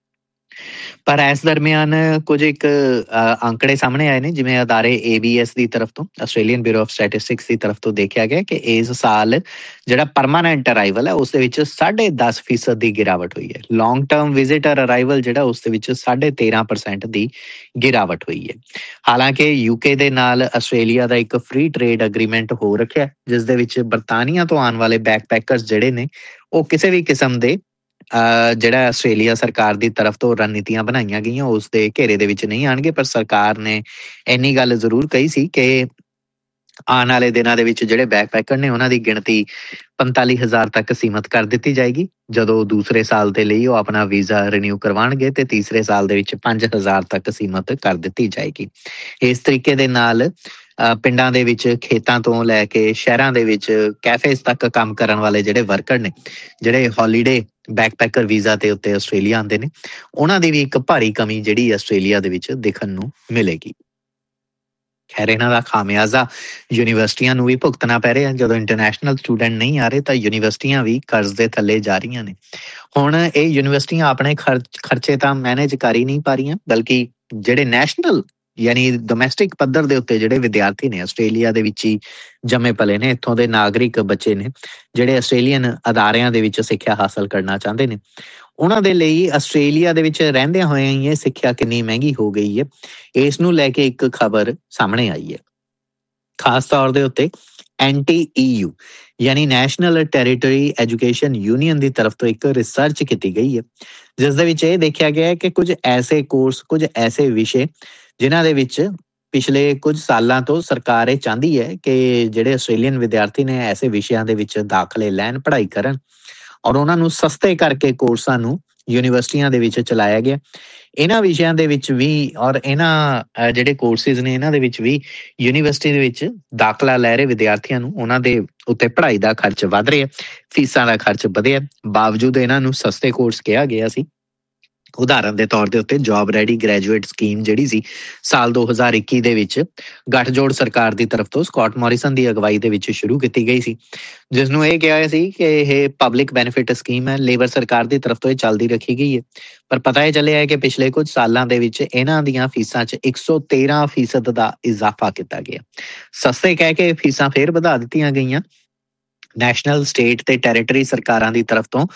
ਪਰ ਇਸ ਦਰਮਿਆਨ ਕੁਝ ਇੱਕ ਅੰਕੜੇ ਸਾਹਮਣੇ ਆਏ ਨੇ, ਜਿਵੇਂ ਅਦਾਰੇ ਏ ਬੀ ਐਸ ਦੀ ਤਰਫ ਤੋਂ, ਆਸਟ੍ਰੇਲੀਅਨ ਬਿਊਰੋ ਆਫ ਸਟੈਟਿਸਟਿਕਸ ਦੀ ਤਰਫ ਤੋਂ ਦੇਖਿਆ ਗਿਆ ਕਿ ਇਸ ਸਾਲ ਜਿਹੜਾ ਪਰਮਾਨੈਂਟ ਅਰਾਈਵਲ ਹੈ ਉਸ ਦੇ ਵਿੱਚ ਸਾਢੇ ਦਸ ਫੀਸਦ ਦੀ ਗਿਰਾਵਟ ਹੋਈ ਹੈ। ਲੌਂਗ ਟਰਮ ਵਿਜ਼ਿਟਰ ਅਰਾਈਵਲ ਜਿਹੜਾ ਉਸ ਦੇ ਵਿੱਚ ਸਾਢੇ ਤੇਰਾਂ ਪਰਸੈਂਟ ਦੀ ਗਿਰਾਵਟ ਹੋਈ ਹੈ। ਹਾਲਾਂਕਿ ਯੂਕੇ ਦੇ ਨਾਲ ਆਸਟ੍ਰੇਲੀਆ ਦਾ ਇੱਕ ਫ੍ਰੀ ਟ੍ਰੇਡ ਅਗਰੀਮੈਂਟ ਹੋ ਰੱਖਿਆ, ਜਿਸ ਦੇ ਵਿੱਚ ਬਰਤਾਨੀਆ ਤੋਂ ਆਉਣ ਵਾਲੇ ਬੈਕਪੈਕਰਸ ਜਿਹੜੇ ਨੇ ਉਹ ਕਿਸੇ ਵੀ ਕਿਸਮ ਦੇ ਜਿਹੜਾ ਆਸਟ੍ਰੇਲੀਆ ਸਰਕਾਰ ਦੀ ਤਰਫ ਤੋਂ ਰਣਨੀਤੀਆਂ ਬਣਾਈਆਂ ਗਈਆਂ ਉਸ ਦੇ ਘੇਰੇ ਦੇ ਵਿੱਚ ਨਹੀਂ ਆਉਣਗੇ। ਪਰ ਸਰਕਾਰ ਨੇ ਇੰਨੀ ਗੱਲ ਜ਼ਰੂਰ ਕਹੀ ਸੀ ਕਿ ਆਉਣ ਵਾਲੇ ਦਿਨਾਂ ਦੇ ਵਿੱਚ ਜਿਹੜੇ ਬੈਕਪੈਕਰ ਨੇ ਉਹਨਾਂ ਦੀ ਗਿਣਤੀ ਪੰਤਾਲੀ ਹਜ਼ਾਰ ਤੱਕ ਸੀਮਤ ਕਰ ਦਿੱਤੀ ਜਾਏਗੀ, ਜਦੋਂ ਦੂਸਰੇ ਸਾਲ ਦੇ ਲਈ ਉਹ ਆਪਣਾ ਵੀਜ਼ਾ ਰਿਨਿਊ ਕਰਵਾਉਣਗੇ ਤੇ ਤੀਸਰੇ ਸਾਲ ਦੇ ਵਿੱਚ ਪੰਜ ਹਜ਼ਾਰ ਤੱਕ ਸੀਮਤ ਕਰ ਦਿੱਤੀ ਜਾਏਗੀ। ਇਸ ਤਰੀਕੇ ਦੇ ਨਾਲ ਪਿੰਡਾਂ ਦੇ ਵਿੱਚ, ਖੇਤਾਂ ਤੋਂ ਲੈ ਕੇ ਸ਼ਹਿਰਾਂ ਦੇ ਵਿੱਚ ਕੈਫੇਜ਼ ਤੱਕ ਕੰਮ ਕਰਨ ਵਾਲੇ ਜਿਹੜੇ ਵਰਕਰ ਨੇ, ਜਿਹੜੇ ਹੌਲੀਡੇ ਬੈਕਪੈਕਰ ਵੀਜ਼ਾ ਤੇ ਉੱਤੇ ਆਸਟ੍ਰੇਲੀਆ ਆਉਂਦੇ ਨੇ, ਉਹਨਾਂ ਦੀ ਵੀ ਇੱਕ ਭਾਰੀ ਕਮੀ ਜਿਹੜੀ ਆਸਟ੍ਰੇਲੀਆ ਦੇ ਵਿੱਚ ਦੇਖਣ ਨੂੰ ਮਿਲੇਗੀ। ਖੈਰ ਇਹਨਾਂ ਦਾ ਖਾਮਿਆਜ਼ਾ ਯੂਨੀਵਰਸਿਟੀਆਂ ਨੂੰ ਵੀ ਭੁਗਤਣਾ ਪੈ ਰਿਹਾ। ਜਦੋਂ ਇੰਟਰਨੈਸ਼ਨਲ ਸਟੂਡੈਂਟ ਨਹੀਂ ਆ ਰਹੇ ਤਾਂ ਯੂਨੀਵਰਸਿਟੀਆਂ ਵੀ ਕਰਜ਼ ਦੇ ਥੱਲੇ ਜਾ ਰਹੀਆਂ ਨੇ। ਹੁਣ ਇਹ ਯੂਨੀਵਰਸਿਟੀਆਂ ਆਪਣੇ ਖਰਚ ਖਰਚੇ ਤਾਂ ਮੈਨੇਜ ਕਰ ਹੀ ਨਹੀਂ ਪਾ ਰਹੀਆਂ, ਬਲਕਿ ਜਿਹੜੇ ਨੈਸ਼ਨਲ ਯਾਨੀ ਡੋਮੈਸਟਿਕ ਪੱਧਰ ਦੇ ਉੱਤੇ ਜਿਹੜੇ ਵਿਦਿਆਰਥੀ ਨੇ ਆਸਟ੍ਰੇਲੀਆ ਦੇ ਵਿੱਚ ਹੀ ਜੰਮੇ ਪਲੇ ਨੇ, ਇੱਥੋਂ ਦੇ ਨਾਗਰਿਕ ਬੱਚੇ ਨੇ ਜਿਹੜੇ ਆਸਟ੍ਰੇਲੀਅਨ ਅਦਾਰਿਆਂ ਦੇ ਵਿੱਚ ਸਿੱਖਿਆ ਹਾਸਲ ਕਰਨਾ ਚਾਹੁੰਦੇ ਨੇ, ਉਹਨਾਂ ਦੇ ਲਈ ਆਸਟ੍ਰੇਲੀਆ ਦੇ ਵਿੱਚ ਰਹਿੰਦਿਆਂ ਹੋਇਆਂ ਹੀ ਇਹ ਸਿੱਖਿਆ ਕਿੰਨੀ ਮਹਿੰਗੀ ਹੋ ਗਈ ਹੈ, ਇਸ ਨੂੰ ਲੈ ਕੇ ਇੱਕ ਖਬਰ ਸਾਹਮਣੇ ਆਈ ਹੈ। ਖਾਸ ਤੌਰ ਦੇ ਉੱਤੇ ਐਨ ਟੀ ਈ ਯੂ ਯਾਨੀ ਨੈਸ਼ਨਲ ਟੈਰੀਟਰੀ ਐਜੂਕੇਸ਼ਨ ਯੂਨੀਅਨ ਦੀ ਤਰਫ ਤੋਂ ਇੱਕ ਰਿਸਰਚ ਕੀਤੀ ਗਈ ਹੈ, ਜਿਸ ਦੇ ਵਿੱਚ ਇਹ ਦੇਖਿਆ ਗਿਆ ਹੈ ਕਿ ਕੁਝ ਐਸੇ ਕੋਰਸ, ਕੁਝ ਐਸੇ ਵਿਸ਼ੇ ਜਿਨ੍ਹਾਂ ਦੇ ਵਿੱਚ ਪਿਛਲੇ ਕੁਝ ਸਾਲਾਂ ਤੋਂ ਸਰਕਾਰ ਇਹ ਚਾਹੁੰਦੀ ਹੈ ਕਿ ਜਿਹੜੇ ਆਸਟ੍ਰੇਲੀਅਨ ਵਿਦਿਆਰਥੀ ਨੇ ਐਸੇ ਵਿਸ਼ਿਆਂ ਦੇ ਵਿੱਚ ਦਾਖਲੇ ਲੈਣ, ਪੜ੍ਹਾਈ ਕਰਨ, ਔਰ ਉਹਨਾਂ ਨੂੰ ਸਸਤੇ ਕਰਕੇ ਕੋਰਸਾਂ ਨੂੰ ਯੂਨੀਵਰਸਿਟੀਆਂ ਦੇ ਵਿੱਚ ਚਲਾਇਆ ਗਿਆ। ਇਹਨਾਂ ਵਿਸ਼ਿਆਂ ਦੇ ਵਿੱਚ ਵੀ ਔਰ ਇਹਨਾਂ ਜਿਹੜੇ ਕੋਰਸਿਸ ਨੇ ਇਹਨਾਂ ਦੇ ਵਿੱਚ ਵੀ ਯੂਨੀਵਰਸਿਟੀ ਦੇ ਵਿੱਚ ਦਾਖਲਾ ਲੈ ਰਹੇ ਵਿਦਿਆਰਥੀਆਂ ਨੂੰ ਉਹਨਾਂ ਦੇ ਉੱਤੇ ਪੜ੍ਹਾਈ ਦਾ ਖਰਚ ਵੱਧ ਰਿਹਾ, ਫੀਸਾਂ ਦਾ ਖਰਚ ਵਧਿਆ, ਬਾਵਜੂਦ ਇਹਨਾਂ ਨੂੰ ਸਸਤੇ ਕੋਰਸ ਕਿਹਾ ਗਿਆ ਸੀ। ਉਦਾਹਰਨ ਦੇ ਤੌਰ ਦੇ ਉੱਤੇ ਜੌਬ ਰੈਡੀ ਗ੍ਰੈਜੂਏਟ ਸਕੀਮ ਜਿਹੜੀ ਸੀ ਸਾਲ ਦੋ ਹਜ਼ਾਰ ਇੱਕੀ ਦੇ ਵਿੱਚ ਗੱਠਜੋੜ ਸਰਕਾਰ ਦੀ ਤਰਫ ਤੋਂ ਸਕਾਟ ਮੋਰਿਸਨ ਦੀ ਅਗਵਾਈ ਦੇ ਵਿੱਚ ਸ਼ੁਰੂ ਕੀਤੀ ਗਈ ਸੀ, ਜਿਸ ਨੂੰ ਇਹ ਕਿਹਾ ਸੀ ਕਿ ਇਹ ਪਬਲਿਕ ਬੈਨੀਫਿਟ ਸਕੀਮ ਹੈ, ਲੇਬਰ ਸਰਕਾਰ ਦੀ ਤਰਫ ਤੋਂ ਇਹ ਚੱਲਦੀ ਰੱਖੀ ਗਈ ਹੈ। ਪਰ ਪਤਾ ਇਹ ਚੱਲਿਆ ਹੈ ਕਿ ਪਿਛਲੇ ਕੁਝ ਸਾਲਾਂ ਦੇ ਵਿੱਚ ਇਹਨਾਂ ਦੀਆਂ ਫੀਸਾਂ 'ਚ ਇੱਕ ਸੌ ਤੇਰਾਂ ਫੀਸਦ ਦਾ ਇਜ਼ਾਫਾ ਕੀਤਾ ਗਿਆ। ਸਸਤੇ ਕਹਿ ਕੇ ਫੀਸਾਂ ਫੇਰ ਵਧਾ ਦਿੱਤੀਆਂ ਗਈਆਂ। ਨੈਸ਼ਨਲ, ਸਟੇਟ ਤੇ ਟੈਰੀਟਰੀ ਸਰਕਾਰਾਂ ਦੀ ਤਰਫ ਤੋਂ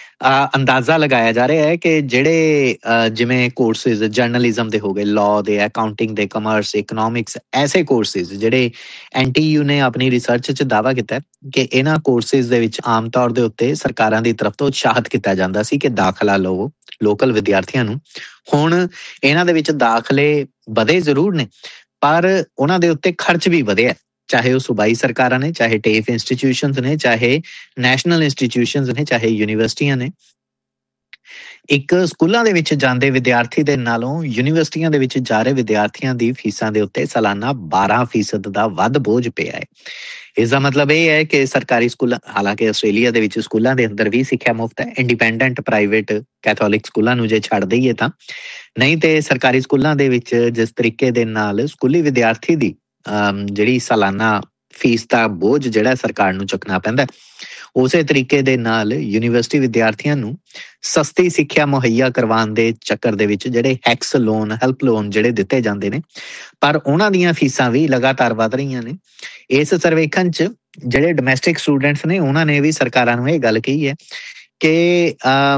ਅੰਦਾਜ਼ਾ ਲਗਾਇਆ ਜਾ ਰਿਹਾ ਹੈ ਕਿ ਜਿਹੜੇ ਜਿਵੇਂ ਕੋਰਸਿਸ ਜਰਨਲਿਜ਼ਮ ਦੇ ਹੋ ਗਏ, ਲਾਅ ਦੇ, ਅਕਾਊਂਟਿੰਗ ਦੇ, ਕਮਰਸ, ਇਕਨੋਮਿਕਸ, ਐਸੇ ਕੋਰਸਿਸ ਜਿਹੜੇ ਐਨ ਟੀ ਯੂ ਨੇ ਆਪਣੀ ਰਿਸਰਚ 'ਚ ਦਾਅਵਾ ਕੀਤਾ ਕਿ ਇਹਨਾਂ ਕੋਰਸਿਸ ਦੇ ਵਿੱਚ ਆਮ ਤੌਰ ਦੇ ਉੱਤੇ ਸਰਕਾਰਾਂ ਦੀ ਤਰਫ ਤੋਂ ਉਤਸ਼ਾਹਿਤ ਕੀਤਾ ਜਾਂਦਾ ਸੀ ਕਿ ਦਾਖਲਾ ਲਵੋ ਲੋਕਲ ਵਿਦਿਆਰਥੀਆਂ ਨੂੰ। ਹੁਣ ਇਹਨਾਂ ਦੇ ਵਿੱਚ ਦਾਖਲੇ ਵਧੇ ਜ਼ਰੂਰ ਨੇ, ਪਰ ਉਹਨਾਂ ਦੇ ਉੱਤੇ ਖਰਚ ਵੀ ਵਧਿਆ, ਚਾਹੇ ਉਹ ਸੂਬਾਈ ਸਰਕਾਰਾਂ ਨੇ, ਚਾਹੇ ਟੇਫ ਇੰਸਟੀਟਿਊਸ਼ਨਸ ਨੇ, ਚਾਹੇ ਨੈਸ਼ਨਲ ਇੰਸਟੀਟਿਊਸ਼ਨਸ ਨੇ, ਚਾਹੇ ਯੂਨੀਵਰਸਿਟੀਆਂ ਨੇ। ਇੱਕ ਸਕੂਲਾਂ ਦੇ ਵਿੱਚ ਜਾਂਦੇ ਵਿਦਿਆਰਥੀ ਦੇ ਨਾਲੋਂ ਯੂਨੀਵਰਸਿਟੀਆਂ ਦੇ ਵਿੱਚ ਜਾ ਰਹੇ ਵਿਦਿਆਰਥੀਆਂ ਦੀ ਫੀਸਾਂ ਦੇ ਉੱਤੇ ਸਾਲਾਨਾ ਬਾਰਾਂ ਫੀਸਦ ਦਾ ਵੱਧ ਬੋਝ ਪਿਆ ਹੈ। ਇਸ ਦਾ ਮਤਲਬ ਇਹ ਹੈ ਕਿ ਸਰਕਾਰੀ ਸਕੂਲਾਂ, ਹਾਲਾਂਕਿ ਆਸਟ੍ਰੇਲੀਆ ਦੇ ਵਿੱਚ ਸਕੂਲਾਂ ਦੇ ਅੰਦਰ ਵੀ ਸਿੱਖਿਆ ਮੁਫਤ ਹੈ, ਇੰਡੀਪੈਂਡੈਂਟ ਪ੍ਰਾਈਵੇਟ ਕੈਥੋਲਿਕ ਸਕੂਲਾਂ ਨੂੰ ਜੇ ਛੱਡ ਦਈਏ ਤਾਂ, ਨਹੀਂ ਤੇ ਸਰਕਾਰੀ ਸਕੂਲਾਂ ਦੇ ਵਿੱਚ ਜਿਸ ਤਰੀਕੇ ਦੇ ਨਾਲ ਸਕੂਲੀ ਵਿਦਿਆਰਥੀ ਦੀ ਜਿਹੜੀ ਸਾਲਾਨਾ ਫੀਸ ਦਾ ਬੋਝ ਜਿਹੜਾ ਸਰਕਾਰ ਨੂੰ ਚੁੱਕਣਾ ਪੈਂਦਾ, ਉਸੇ ਤਰੀਕੇ ਦੇ ਨਾਲ ਯੂਨੀਵਰਸਿਟੀ ਵਿਦਿਆਰਥੀਆਂ ਨੂੰ ਸਸਤੀ ਸਿੱਖਿਆ ਮੁਹੱਈਆ ਕਰਵਾਉਣ ਦੇ ਚੱਕਰ ਦੇ ਵਿੱਚ ਜਿਹੜੇ ਹੈਕਸ ਲੋਨ, ਹੈਲਪ ਲੋਨ ਜਿਹੜੇ ਦਿੱਤੇ ਜਾਂਦੇ ਨੇ, ਪਰ ਉਹਨਾਂ ਦੀਆਂ ਫੀਸਾਂ ਵੀ ਲਗਾਤਾਰ ਵੱਧ ਰਹੀਆਂ ਨੇ। ਇਸ ਸਰਵੇਖਣ 'ਚ ਜਿਹੜੇ ਡੋਮੈਸਟਿਕ ਸਟੂਡੈਂਟਸ ਨੇ ਉਹਨਾਂ ਨੇ ਵੀ ਸਰਕਾਰਾਂ ਨੂੰ ਇਹ ਗੱਲ ਕਹੀ ਹੈ ਕਿ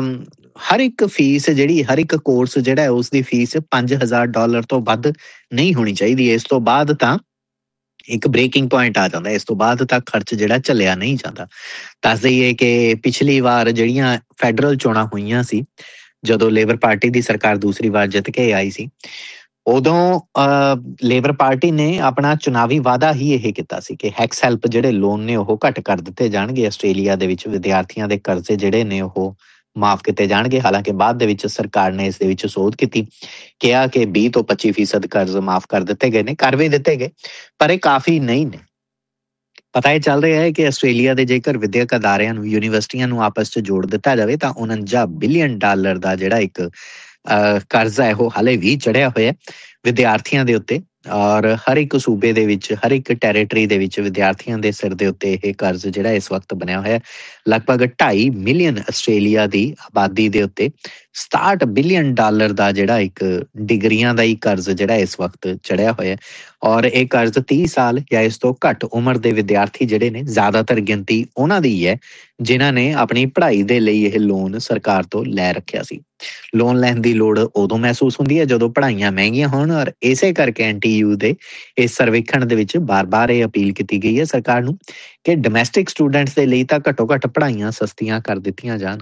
ਹਰ ਇੱਕ ਫੀਸ ਜਿਹੜੀ, ਹਰ ਇੱਕ ਕੋਰਸ ਜਿਹੜਾ ਉਸਦੀ ਫੀਸ ਪੰਜ ਹਜ਼ਾਰ ਡਾਲਰ ਤੋਂ ਵੱਧ ਨਹੀਂ ਹੋਣੀ ਚਾਹੀਦੀ। ਇਸ ਤੋਂ ਬਾਅਦ ਤਾਂ ਇੱਕ ਬ੍ਰੇਕਿੰਗ ਪੁਆਇੰਟ ਆ ਜਾਂਦਾ, ਇਸ ਤੋਂ ਬਾਅਦ ਤਾਂ ਖਰਚ ਜਿਹੜਾ ਚੱਲਿਆ ਨਹੀਂ ਜਾਂਦਾ। ਦੱਸ ਦਈਏ ਕਿ ਪਿਛਲੀ ਵਾਰ ਜਿਹੜੀਆਂ ਫੈਡਰਲ ਚੋਣਾਂ ਹੋਈਆਂ ਸੀ, ਜਦੋਂ ਲੇਬਰ ਪਾਰਟੀ ਦੀ ਸਰਕਾਰ ਦੂਸਰੀ ਵਾਰ ਜਿੱਤ ਕੇ ਆਈ ਸੀ, ਉਦੋਂ ਲੇਬਰ ਪਾਰਟੀ ਨੇ ਆਪਣਾ ਚੁਣਾਵੀ ਵਾਅਦਾ ਹੀ ਇਹ ਕੀਤਾ ਸੀ ਕਿ ਹੈਕਸ ਹੈਲਪ ਜਿਹੜੇ ਲੋਨ ਨੇ ਉਹ ਘੱਟ ਕਰ ਦਿੱਤੇ ਜਾਣਗੇ, ਆਸਟ੍ਰੇਲੀਆ ਦੇ ਵਿੱਚ ਵਿਦਿਆਰਥੀਆਂ ਦੇ ਕਰਜ਼ੇ ਜਿਹੜੇ ਨੇ ਉਹ ਮਾਫ ਕੀਤੇ ਜਾਣਗੇ। ਹਾਲਾਂਕਿ ਬਾਅਦ ਦੇ ਵਿੱਚ ਸਰਕਾਰ ਨੇ ਇਸ ਦੇ ਵਿੱਚ ਸੋਧ ਕੀਤੀ, ਕਿਹਾ ਕਿ ਵੀਹ ਤੋਂ ਪੱਚੀ ਫੀਸਦ ਕਰਜ਼ ਮਾਫ ਕਰ ਦਿੱਤੇ ਗਏ ਨੇ, ਕਰ ਵੀ ਦਿੱਤੇ ਗਏ, ਪਰ ਇਹ ਕਾਫੀ ਨਹੀਂ ਨੇ। ਪਤਾ ਇਹ ਚੱਲ ਰਿਹਾ ਹੈ ਕਿ ਆਸਟ੍ਰੇਲੀਆ ਦੇ ਜੇਕਰ ਵਿਦਿਅਕ ਅਦਾਰਿਆਂ ਨੂੰ, ਯੂਨੀਵਰਸਿਟੀਆਂ ਨੂੰ ਆਪਸ 'ਚ ਜੋੜ ਦਿੱਤਾ ਜਾਵੇ ਤਾਂ ਉਣੰਜਾ ਬਿਲੀਅਨ ਡਾਲਰ ਦਾ ਜਿਹੜਾ ਇੱਕ ਕਰਜ਼ਾ ਹੈ ਉਹ ਹਾਲੇ ਵੀ ਚੜਿਆ ਹੋਇਆ ਵਿਦਿਆਰਥੀਆਂ ਦੇ ਉੱਤੇ, ਔਰ ਹਰ ਇੱਕ ਸੂਬੇ ਦੇ ਵਿੱਚ, ਹਰ ਇੱਕ ਟੈਰੀਟਰੀ ਦੇ ਵਿੱਚ ਵਿਦਿਆਰਥੀਆਂ ਦੇ ਸਿਰ ਦੇ ਉੱਤੇ ਇਹ ਕਰਜ਼ ਜਿਹੜਾ ਇਸ ਵਕਤ ਬਣਿਆ ਹੋਇਆ। ਲਗਭਗ ਢਾਈ ਮਿਲੀਅਨ ਆਸਟ੍ਰੇਲੀਆ ਦੀ ਆਬਾਦੀ ਦੇ ਉੱਤੇ ਸਤਾਹਠ ਬਿਲੀਅਨ ਡਾਲਰ ਦਾ ਜਿਹੜਾ ਇੱਕ ਡਿਗਰੀਆਂ ਦਾ ਹੀ ਕਰਜ਼ ਜਿਹੜਾ ਇਸ ਵਕਤ ਚੜਿਆ ਹੋਇਆ, ਔਰ ਇਹ ਕਰਜ਼ ਤੀਹ ਸਾਲ ਜਾਂ ਇਸ ਤੋਂ ਘੱਟ ਉਮਰ ਦੇ ਵਿਦਿਆਰਥੀ ਜਿਹੜੇ ਨੇ, ਜ਼ਿਆਦਾਤਰ ਗਿਣਤੀ ਉਹਨਾਂ ਦੀ ਹੈ ਜਿਨ੍ਹਾਂ ਨੇ ਆਪਣੀ ਪੜ੍ਹਾਈ ਦੇ ਲਈ ਇਹ ਲੋਨ ਸਰਕਾਰ ਤੋਂ ਲੈ ਰੱਖਿਆ ਸੀ। ਲੋਨ ਲੈਣ ਦੀ ਲੋੜ ਉਦੋਂ ਮਹਿਸੂਸ ਹੁੰਦੀ ਹੈ ਜਦੋਂ ਪੜ੍ਹਾਈਆਂ ਮਹਿੰਗੀਆਂ ਹੋਣ, ਔਰ ਇਸੇ ਕਰਕੇ ਐਨ ਟੀ ਯੂ ਦੇ ਇਸ ਸਰਵੇਖਣ ਦੇ ਵਿੱਚ ਬਾਰ-ਬਾਰ ਇਹ ਅਪੀਲ ਕੀਤੀ ਗਈ ਹੈ ਸਰਕਾਰ ਨੂੰ ਕਿ ਡੋਮੈਸਟਿਕ ਸਟੂਡੈਂਟਸ ਦੇ ਲਈ ਤਾਂ ਘੱਟੋ ਘੱਟ ਪੜ੍ਹਾਈਆਂ ਸਸਤੀਆਂ ਕਰ ਦਿੱਤੀਆਂ ਜਾਣ।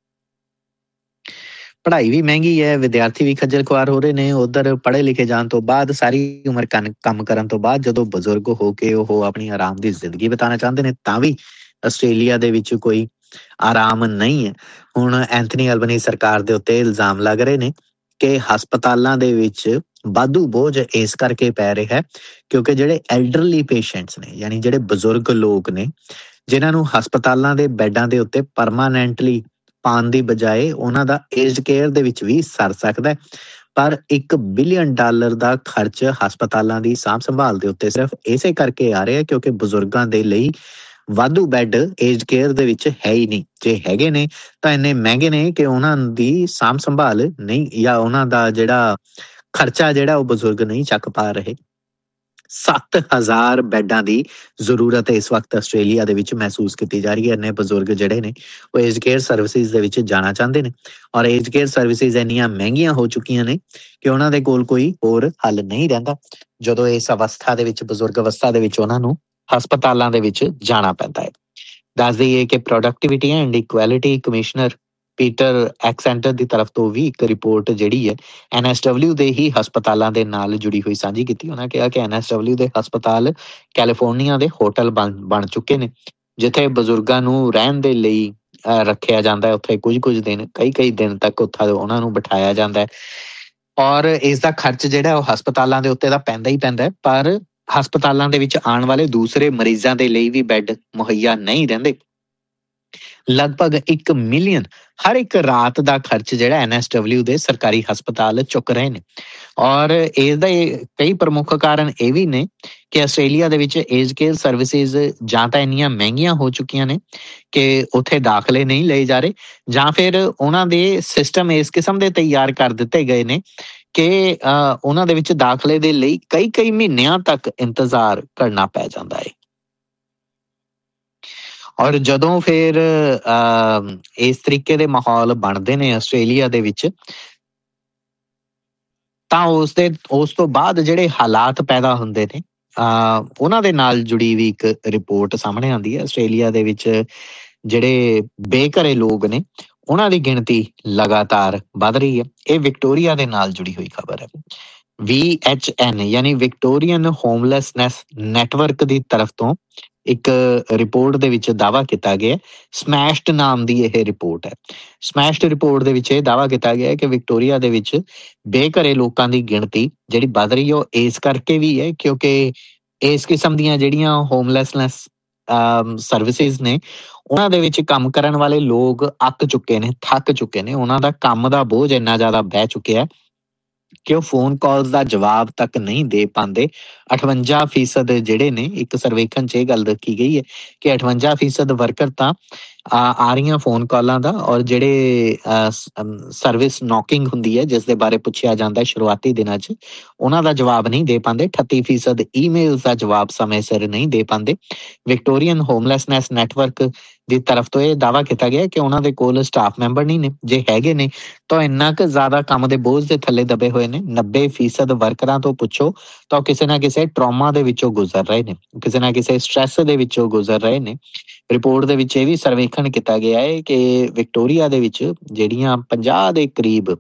ਪੜ੍ਹਾਈ ਵੀ ਮਹਿੰਗੀ ਹੈ, ਵਿਦਿਆਰਥੀ ਵੀ ਖੱਜਲ ਖੁਆਰ ਹੋ ਰਹੇ ਨੇ। ਉੱਧਰ ਪੜ੍ਹੇ ਲਿਖੇ ਜਾਣ ਤੋਂ ਬਾਅਦ, ਸਾਰੀ ਉਮਰ ਕੰਮ ਕਰਨ ਤੋਂ ਬਾਅਦ ਜਦੋਂ ਬਜ਼ੁਰਗ ਹੋ ਕੇ ਉਹ ਆਪਣੀ ਆਰਾਮ ਦੀ ਜ਼ਿੰਦਗੀ ਬਿਤਾਉਣਾ ਚਾਹੁੰਦੇ ਨੇ, ਤਾਂ ਵੀ ਆਸਟ੍ਰੇਲੀਆ ਦੇ ਵਿੱਚ ਕੋਈ ਆਰਾਮ ਨਹੀਂ ਹੈ। ਹੁਣ ਐਂਥਨੀ ਐਲਬਨੀ ਸਰਕਾਰ ਦੇ ਉੱਤੇ ਇਲਜ਼ਾਮ ਲੱਗ ਰਹੇ ਨੇ ਕਿ ਹਸਪਤਾਲਾਂ ਦੇ ਵਿੱਚ ਵਾਧੂ ਬੋਝ ਇਸ ਕਰਕੇ ਪੈ ਰਿਹਾ ਹੈ ਕਿਉਂਕਿ ਜਿਹੜੇ ਐਲਡਰਲੀ ਪੇਸ਼ੈਂਟਸ ਨੇ, ਯਾਨੀ ਜਿਹੜੇ ਬਜ਼ੁਰਗ ਲੋਕ ਨੇ, ਜਿਨ੍ਹਾਂ ਨੂੰ ਹਸਪਤਾਲਾਂ ਦੇ ਬੈੱਡਾਂ ਦੇ ਉੱਤੇ ਪਰਮਾਨੈਂਟਲੀ ਪਾਉਣ ਦੀ ਬਜਾਏ ਉਹਨਾਂ ਦਾ ਏਜਡ ਕੇਅਰ ਦੇ ਵਿੱਚ ਵੀ ਸਰ ਸਕਦਾ ਹੈ। ਪਰ ਇੱਕ ਬਿਲੀਅਨ ਡਾਲਰ ਦਾ ਖਰਚ ਹਸਪਤਾਲਾਂ ਦੀ ਸਾਂਭ ਸੰਭਾਲ ਦੇ ਉੱਤੇ ਸਿਰਫ ਇਸੇ ਕਰਕੇ ਆ ਰਿਹਾ ਕਿਉਂਕਿ ਬਜ਼ੁਰਗਾਂ ਦੇ ਲਈ ਵਾਧੂ ਬੈੱਡ ਏਜਡ ਕੇਅਰ ਦੇ ਵਿੱਚ ਹੈ ਹੀ ਨਹੀਂ। ਜੇ ਹੈਗੇ ਨੇ ਤਾਂ ਇੰਨੇ ਮਹਿੰਗੇ ਨੇ ਕਿ ਉਹਨਾਂ ਦੀ ਸਾਂਭ ਸੰਭਾਲ ਨਹੀਂ, ਜਾਂ ਉਹਨਾਂ ਦਾ ਜਿਹੜਾ ਖਰਚਾ ਜਿਹੜਾ ਉਹ ਬਜ਼ੁਰਗ ਨਹੀਂ ਚੱਕ ਪਾ ਰਹੇ। ਸੱਤ ਹਜ਼ਾਰ ਬੈੱਡਾਂ ਦੀ ਜ਼ਰੂਰਤ ਇਸ ਵਕਤ ਆਸਟ੍ਰੇਲੀਆ ਦੇ ਵਿੱਚ ਮਹਿਸੂਸ ਕੀਤੀ ਜਾ ਰਹੀ ਹੈ। ਇੰਨੇ ਬਜ਼ੁਰਗ ਜਿਹੜੇ ਨੇ ਉਹ ਏਜ ਕੇਅਰ ਸਰਵਿਸਿਜ਼ ਦੇ ਵਿੱਚ ਜਾਣਾ ਚਾਹੁੰਦੇ ਨੇ, ਔਰ ਏਜ ਕੇਅਰ ਸਰਵਿਸਿਜ਼ ਇੰਨੀਆਂ ਮਹਿੰਗੀਆਂ ਹੋ ਚੁੱਕੀਆਂ ਨੇ ਕਿ ਉਹਨਾਂ ਦੇ ਕੋਲ ਕੋਈ ਹੋਰ ਹੱਲ ਨਹੀਂ ਰਹਿੰਦਾ ਜਦੋਂ ਇਸ ਅਵਸਥਾ ਦੇ ਵਿੱਚ, ਬਜ਼ੁਰਗ ਅਵਸਥਾ ਦੇ ਵਿੱਚ ਉਹਨਾਂ ਨੂੰ ਹਸਪਤਾਲਾਂ ਦੇ ਵਿੱਚ ਜਾਣਾ ਪੈਂਦਾ ਹੈ। ਦੱਸ ਦਈਏ ਕਿ productivity and equality commissioner Peter ਐਕਸੈਂਟਰ ਦੀ ਤਰਫ ਤੋਂ ਵੀ ਇੱਕ ਰਿਪੋਰਟ ਜਿਹੜੀ ਹੈ ਐਨ ਐਸ ਡਬਲਿਊ ਦੇ ਹੀ ਹਸਪਤਾਲਾਂ ਦੇ ਨਾਲ ਜੁੜੀ ਹੋਈ ਸਾਂਝੀ ਕੀਤੀ। ਉਹਨਾਂ ਕਿਹਾ ਕਿ ਐਨ ਐਸ ਡਬਲਿਊ ਦੇ ਹਸਪਤਾਲ ਕੈਲੀਫੋਰਨੀਆ ਦੇ ਹੋਟਲ ਬਣ ਬਣ ਚੁੱਕੇ ਨੇ ਜਿੱਥੇ ਬਜ਼ੁਰਗਾਂ ਨੂੰ ਰਹਿਣ ਦੇ ਲਈ ਰੱਖਿਆ ਜਾਂਦਾ। ਉੱਥੇ ਕੁਝ ਕੁਝ ਦਿਨ, ਕਈ ਕਈ ਦਿਨ ਤੱਕ ਉੱਥੇ ਉਹਨਾਂ ਨੂੰ ਬਿਠਾਇਆ ਜਾਂਦਾ ਹੈ, ਔਰ ਇਸ ਦਾ ਖਰਚ ਜਿਹੜਾ ਉਹ ਹਸਪਤਾਲਾਂ ਦੇ ਉੱਤੇ ਤਾਂ ਪੈਂਦਾ ਹੀ ਪੈਂਦਾ ਹੈ। ਪਰ ਹਸਪਤਾਲਾਂ ਦੇ ਵਿੱਚ ਆਉਣ ਵਾਲੇ ਦੂਸਰੇ ਮਰੀਜ਼ਾਂ ਦੇ ਲਈ ਵੀ ਬੈੱਡ ਮੁਹੱਈਆ ਨਹੀਂ ਰਹਿੰਦੇ। ਲਗਭਗ ਇੱਕ ਮਿਲੀਅਨ ਹਰ ਇੱਕ ਰਾਤ ਦਾ ਖਰਚ ਜਿਹੜਾ ਐਨ ਐਸ ਡਬਲਿਊ ਦੇ ਸਰਕਾਰੀ ਹਸਪਤਾਲ ਚੁੱਕ ਰਹੇ ਨੇ, ਔਰ ਇਸ ਦਾ ਕਈ ਪ੍ਰਮੁੱਖ ਕਾਰਨ ਇਹ ਵੀ ਨੇ ਕਿ ਆਸਟ੍ਰੇਲੀਆ ਦੇ ਵਿੱਚ ਏਜ ਕੇਅਰ ਸਰਵਿਸਿਜ਼ ਜਾਂ ਤਾਂ ਇੰਨੀਆਂ ਮਹਿੰਗੀਆਂ ਹੋ ਚੁੱਕੀਆਂ ਨੇ ਕਿ ਉੱਥੇ ਦਾਖਲੇ ਨਹੀਂ ਲਏ ਜਾ ਰਹੇ, ਜਾਂ ਫਿਰ ਉਹਨਾਂ ਦੇ ਸਿਸਟਮ ਇਸ ਕਿਸਮ ਦੇ ਤਿਆਰ ਕਰ ਦਿੱਤੇ ਗਏ ਨੇ ਕਿ ਉਹਨਾਂ ਦੇ ਵਿੱਚ ਦਾਖਲੇ ਦੇ ਲਈ ਕਈ ਕਈ ਮਹੀਨਿਆਂ ਤੱਕ ਇੰਤਜ਼ਾਰ ਕਰਨਾ ਪੈ ਜਾਂਦਾ ਹੈ। ਔਰ ਜਦੋਂ ਫਿਰ ਇਸ ਤਰੀਕੇ ਦੇ ਮਾਹੌਲ ਬਣਦੇ ਨੇ ਆਸਟ੍ਰੇਲੀਆ ਦੇ ਵਿੱਚ, ਤਾਂ ਉਸ ਦੇ ਉਸ ਤੋਂ ਬਾਅਦ ਜਿਹੜੇ ਹਾਲਾਤ ਪੈਦਾ ਹੁੰਦੇ ਨੇ ਉਹਨਾਂ ਦੇ ਨਾਲ ਜੁੜੀ ਵੀ ਇੱਕ ਰਿਪੋਰਟ ਸਾਹਮਣੇ ਆਉਂਦੀ ਹੈ। ਆਸਟ੍ਰੇਲੀਆ ਦੇ ਵਿੱਚ ਜਿਹੜੇ ਬੇਘਰੇ ਲੋਕ ਨੇ ਉਹਨਾਂ ਦੀ ਗਿਣਤੀ ਲਗਾਤਾਰ ਵੱਧ ਰਹੀ ਹੈ। ਇਹ ਵਿਕਟੋਰੀਆ ਦੇ ਨਾਲ ਜੁੜੀ ਹੋਈ ਖਬਰ ਹੈ। ਵੀ ਐਚ ਐਨ ਯਾਨੀ ਵਿਕਟੋਰੀਅਨ ਹੋਮਲੈਸਨੈਸ ਨੈਟਵਰਕ ਦੀ ਤਰਫ ਤੋਂ ਇੱਕ ਰਿਪੋਰਟ ਦੇ ਵਿੱਚ ਦਾਅਵਾ ਕੀਤਾ ਗਿਆ, ਸਮੈਸ਼ਡ ਨਾਮ ਦੀ ਇਹ ਰਿਪੋਰਟ ਹੈ। ਸਮੈਸ਼ਡ ਰਿਪੋਰਟ ਦੇ ਵਿੱਚ ਇਹ ਦਾਅਵਾ ਕੀਤਾ ਗਿਆ ਕਿ ਵਿਕਟੋਰੀਆ ਦੇ ਵਿੱਚ ਬੇਘਰੇ ਲੋਕਾਂ ਦੀ ਗਿਣਤੀ ਜਿਹੜੀ ਵੱਧ ਰਹੀ ਹੈ ਉਹ ਇਸ ਕਰਕੇ ਵੀ ਹੈ ਕਿਉਂਕਿ ਇਸ ਕਿਸਮ ਦੀਆਂ ਜਿਹੜੀਆਂ ਹੋਮਲੈਸਨੈਸ ਸਰਵਿਸਿਜ਼ ਨੇ ਉਹਨਾਂ ਦੇ ਵਿੱਚ ਕੰਮ ਕਰਨ ਵਾਲੇ ਲੋਕ ਅੱਕ ਚੁੱਕੇ ਨੇ, ਥੱਕ ਚੁੱਕੇ ਨੇ। ਉਹਨਾਂ ਦਾ ਕੰਮ ਦਾ ਬੋਝ ਇੰਨਾ ਜ਼ਿਆਦਾ ਬਹਿ ਚੁੱਕਿਆ ਕਿ ਉਹ ਫੋਨ ਕਾਲਸ ਦਾ ਜਵਾਬ ਤੱਕ ਨਹੀਂ ਦੇ ਪਾਉਂਦੇ। ਅਠਵੰਜਾ ਫੀਸਦ ਜਿਹੜੇ ਨੇ, ਇੱਕ ਸਰਵੇਖਣ 'ਚ ਇਹ ਗੱਲ ਦੱਸੀ ਗਈ ਹੈ ਕਿ ਅਠਵੰਜਾ ਫੀਸਦ ਵਰਕਰ ਤਾਂ ਆ ਰਹੀਆਂ ਫੋਨ ਕਾਲਾਂ ਦਾ, ਔਰ ਜਿਹੜੇ ਸਰਵਿਸ ਨੌਕਿੰਗ ਹੁੰਦੀ ਹੈ ਜਿਸ ਦੇ ਬਾਰੇ ਪੁੱਛਿਆ ਜਾਂਦਾ ਸ਼ੁਰੂਆਤੀ ਦਿਨਾਂ 'ਚ, ਉਹਨਾਂ ਦਾ ਜਵਾਬ ਨਹੀਂ ਦੇ ਪਾਉਂਦੇ। ਅਠੱਤੀ ਫੀਸਦ ਈਮੇਲਸ ਦਾ ਜਵਾਬ ਸਮੇਂ ਸਿਰ ਨਹੀਂ ਦੇ ਪਾਉਂਦੇ। ਵਿਕਟੋਰੀਅਨ ਹੋਮਲੈਸਨੈਸ ਨੈਟਵਰਕ ਦੀ ਤਰਫ ਤੋਂ ਇਹ ਦਾਅਵਾ ਕੀਤਾ ਗਿਆ ਕਿ ਉਹਨਾਂ ਦੇ ਕੋਲ ਸਟਾਫ ਮੈਂਬਰ ਨਹੀਂ ਨੇ, ਜੇ ਹੈਗੇ ਨੇ ਤਾਂ ਇੰਨਾ ਕੁ ਜ਼ਿਆਦਾ ਕੰਮ ਦੇ ਬੋਝ ਦੇ ਥੱਲੇ ਦਬੇ ਹੋਏ ਨੇ। ਨੱਬੇ ਫੀਸਦ ਵਰਕਰਾਂ ਤੋਂ ਪੁੱਛੋ ਤਾਂ ਕਿਸੇ ਨਾ ਕਿਸੇ ਟਰੋਮਾ ਦੇ ਵਿੱਚੋਂ ਗੁਜ਼ਰ ਰਹੇ ਨੇ, ਕਿਸੇ ਨਾ ਕਿਸੇ ਸਟ੍ਰੈਸ ਦੇ ਵਿੱਚੋਂ ਗੁਜ਼ਰ ਰਹੇ ਨੇ। ਰਿਪੋਰਟ ਦੇ ਵਿੱਚ ਇਹ ਵੀ ਸਰਵੇਖਣ ਕੀਤਾ ਗਿਆ ਹੈ ਕਿ ਵਿਕਟੋਰੀਆ ਦੇ ਵਿੱਚ ਜਿਹੜੀਆਂ ਪੰਜਾਹ ਦੇ ਕਰੀਬ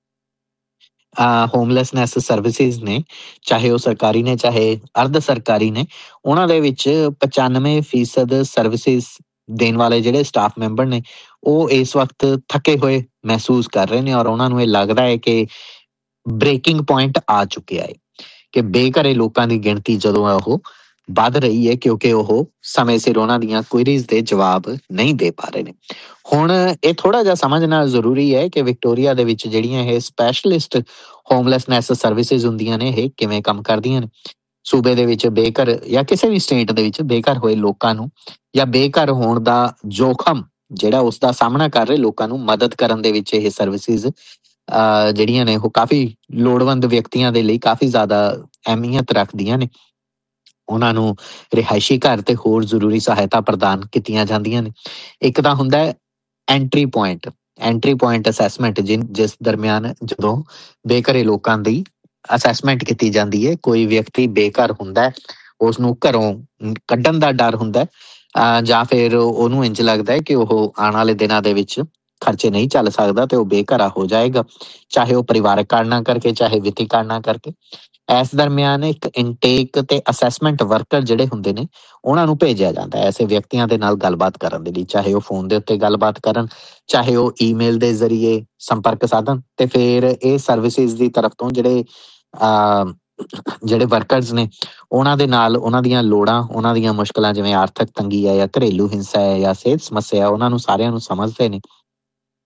ਹੋਮਲੈਸਨੈਸ ਸਰਵਿਸਿਜ਼ ਨੇ, ਚਾਹੇ ਉਹ ਸਰਕਾਰੀ ਨੇ ਚਾਹੇ ਅਰਧ ਸਰਕਾਰੀ ਨੇ, ਉਹਨਾਂ ਦੇ ਵਿੱਚ ਪਚਾਨਵੇਂ ਫੀਸਦ ਸਰਵਿਸਿਜ਼ ਦੇਣ ਵਾਲੇ ਜਿਹੜੇ ਸਟਾਫ ਮੈਂਬਰ ਨੇ ਉਹ ਇਸ ਵਕਤ ਥੱਕੇ ਹੋਏ ਮਹਿਸੂਸ ਕਰ ਰਹੇ ਨੇ, ਔਰ ਉਹਨਾਂ ਨੂੰ ਇਹ ਲੱਗਦਾ ਹੈ ਕਿ ਬ੍ਰੇਕਿੰਗ ਪੁਆਇੰਟ ਆ ਚੁੱਕਿਆ ਹੈ ਕਿ ਬੇਘਰੇ ਲੋਕਾਂ ਦੀ ਗਿਣਤੀ ਜਦੋਂ ਹੈ ਉਹ ਵੱਧ ਰਹੀ ਹੈ ਕਿਉਂਕਿ ਉਹ ਸਮੇਂ ਸਿਰ ਉਹਨਾਂ ਦੀਆਂ ਕੁਇਰੀਜ਼ ਦੇ ਜਵਾਬ ਨਹੀਂ ਦੇ ਪਾ ਰਹੇ ਨੇ। ਹੁਣ ਇਹ ਥੋੜ੍ਹਾ ਜਿਹਾ ਸਮਝਣਾ ਜ਼ਰੂਰੀ ਹੈ ਕਿ ਵਿਕਟੋਰੀਆ ਦੇ ਵਿੱਚ ਜਿਹੜੀਆਂ ਇਹ ਸਪੈਸ਼ਲਿਸਟ ਹੋਮਲੈਸਨੈਸ ਸਰਵਿਸਿਜ਼ ਹੁੰਦੀਆਂ ਨੇ ਇਹ ਕਿਵੇਂ ਕੰਮ ਕਰਦੀਆਂ ਨੇ। ਸੂਬੇ ਦੇ ਵਿੱਚ ਬੇਘਰ ਜਾਂ ਕਿਸੇ ਵੀ ਸਟੇਟ ਦੇ ਵਿੱਚ ਬੇਘਰ ਹੋਏ ਲੋਕਾਂ ਨੂੰ ਜਾਂ ਬੇਘਰ ਹੋਣ ਦਾ ਜੋਖਮ ਜਿਹੜਾ ਉਸ ਦਾ ਸਾਹਮਣਾ ਕਰ ਰਹੇ ਲੋਕਾਂ ਨੂੰ ਮਦਦ ਕਰਨ ਦੇ ਵਿੱਚ ਇਹ ਸਰਵਿਸਿਜ਼ ਜਿਹੜੀਆਂ ਨੇ ਉਹ ਕਾਫੀ ਲੋੜਵੰਦ ਵਿਅਕਤੀਆਂ ਦੇ ਲਈ ਕਾਫੀ ਜ਼ਿਆਦਾ ਅਹਿਮੀਅਤ ਰੱਖਦੀਆਂ ਨੇ। ਉਹਨਾਂ ਨੂੰ ਰਿਹਾਇਸ਼ੀ ਘਰ ਤੇ ਹੋਰ ਜ਼ਰੂਰੀ ਸਹਾਇਤਾ ਪ੍ਰਦਾਨ ਕੀਤੀਆਂ ਜਾਂਦੀਆਂ ਨੇ। ਇੱਕ ਤਾਂ ਹੁੰਦਾ ਹੈ entry point entry point assessment, ਜਿ ਜਿਸ ਦਰਮਿਆਨ ਜਦੋਂ ਬੇਘਰੇ ਲੋਕਾਂ ਦੀ ਅਸੈਸਮੈਂਟ ਕੀਤੀ ਜਾਂਦੀ ਹੈ। ਕੋਈ ਵਿਅਕਤੀ ਬੇਘਰ ਹੁੰਦਾ, ਉਸਨੂੰ ਘਰੋਂ ਕੱਢਣ ਦਾ ਡਰ ਹੁੰਦਾ ਜਾਂ ਫਿਰ ਉਹਨੂੰ ਇੰਝ ਲੱਗਦਾ ਹੈ ਕਿ ਉਹ ਆਉਣ ਵਾਲੇ ਦਿਨਾਂ ਦੇ ਵਿੱਚ ਖਰਚੇ ਨਹੀਂ ਚੱਲ ਸਕਦਾ ਤੇ ਉਹ ਬੇਘਰਾ ਹੋ ਜਾਏਗਾ, ਚਾਹੇ ਉਹ ਪਰਿਵਾਰਕ ਕਾਰਨਾਂ ਕਰਕੇ ਚਾਹੇ ਵਿੱਤੀ ਕਾਰਨਾਂ ਕਰਕੇ। ਇਸ ਦਰਮਿਆਨ ਇੱਕ ਇਨਟੇਕ ਤੇ ਅਸੈਸਮੈਂਟ ਵਰਕਰ ਜਿਹੜੇ ਹੁੰਦੇ ਨੇ ਉਹਨਾਂ ਨੂੰ ਭੇਜਿਆ ਜਾਂਦਾ ਐਸੇ ਵਿਅਕਤੀਆਂ ਦੇ ਨਾਲ ਗੱਲਬਾਤ ਕਰਨ ਦੇ ਲਈ, ਚਾਹੇ ਉਹ ਫੋਨ ਦੇ ਉੱਤੇ ਗੱਲਬਾਤ ਕਰਨ ਚਾਹੇ ਉਹ ਈਮੇਲ ਦੇ ਜ਼ਰੀਏ ਸੰਪਰਕ ਸਾਧਨ। ਤੇ ਫਿਰ ਇਹ ਸਰਵਿਸਿਜ਼ ਦੀ ਤਰਫ ਤੋਂ ਜਿਹੜੇ ਅਹ ਜਿਹੜੇ ਵਰਕਰਸ ਨੇ ਉਹਨਾਂ ਦੇ ਨਾਲ ਉਹਨਾਂ ਦੀਆਂ ਲੋੜਾਂ, ਉਹਨਾਂ ਦੀਆਂ ਮੁਸ਼ਕਲਾਂ ਜਿਵੇਂ ਆਰਥਿਕ ਤੰਗੀ ਹੈ ਜਾਂ ਘਰੇਲੂ ਹਿੰਸਾ ਹੈ ਜਾਂ ਸਿਹਤ ਸਮੱਸਿਆ, ਉਹਨਾਂ ਨੂੰ ਸਾਰਿਆਂ ਨੂੰ ਸਮਝਦੇ ਨੇ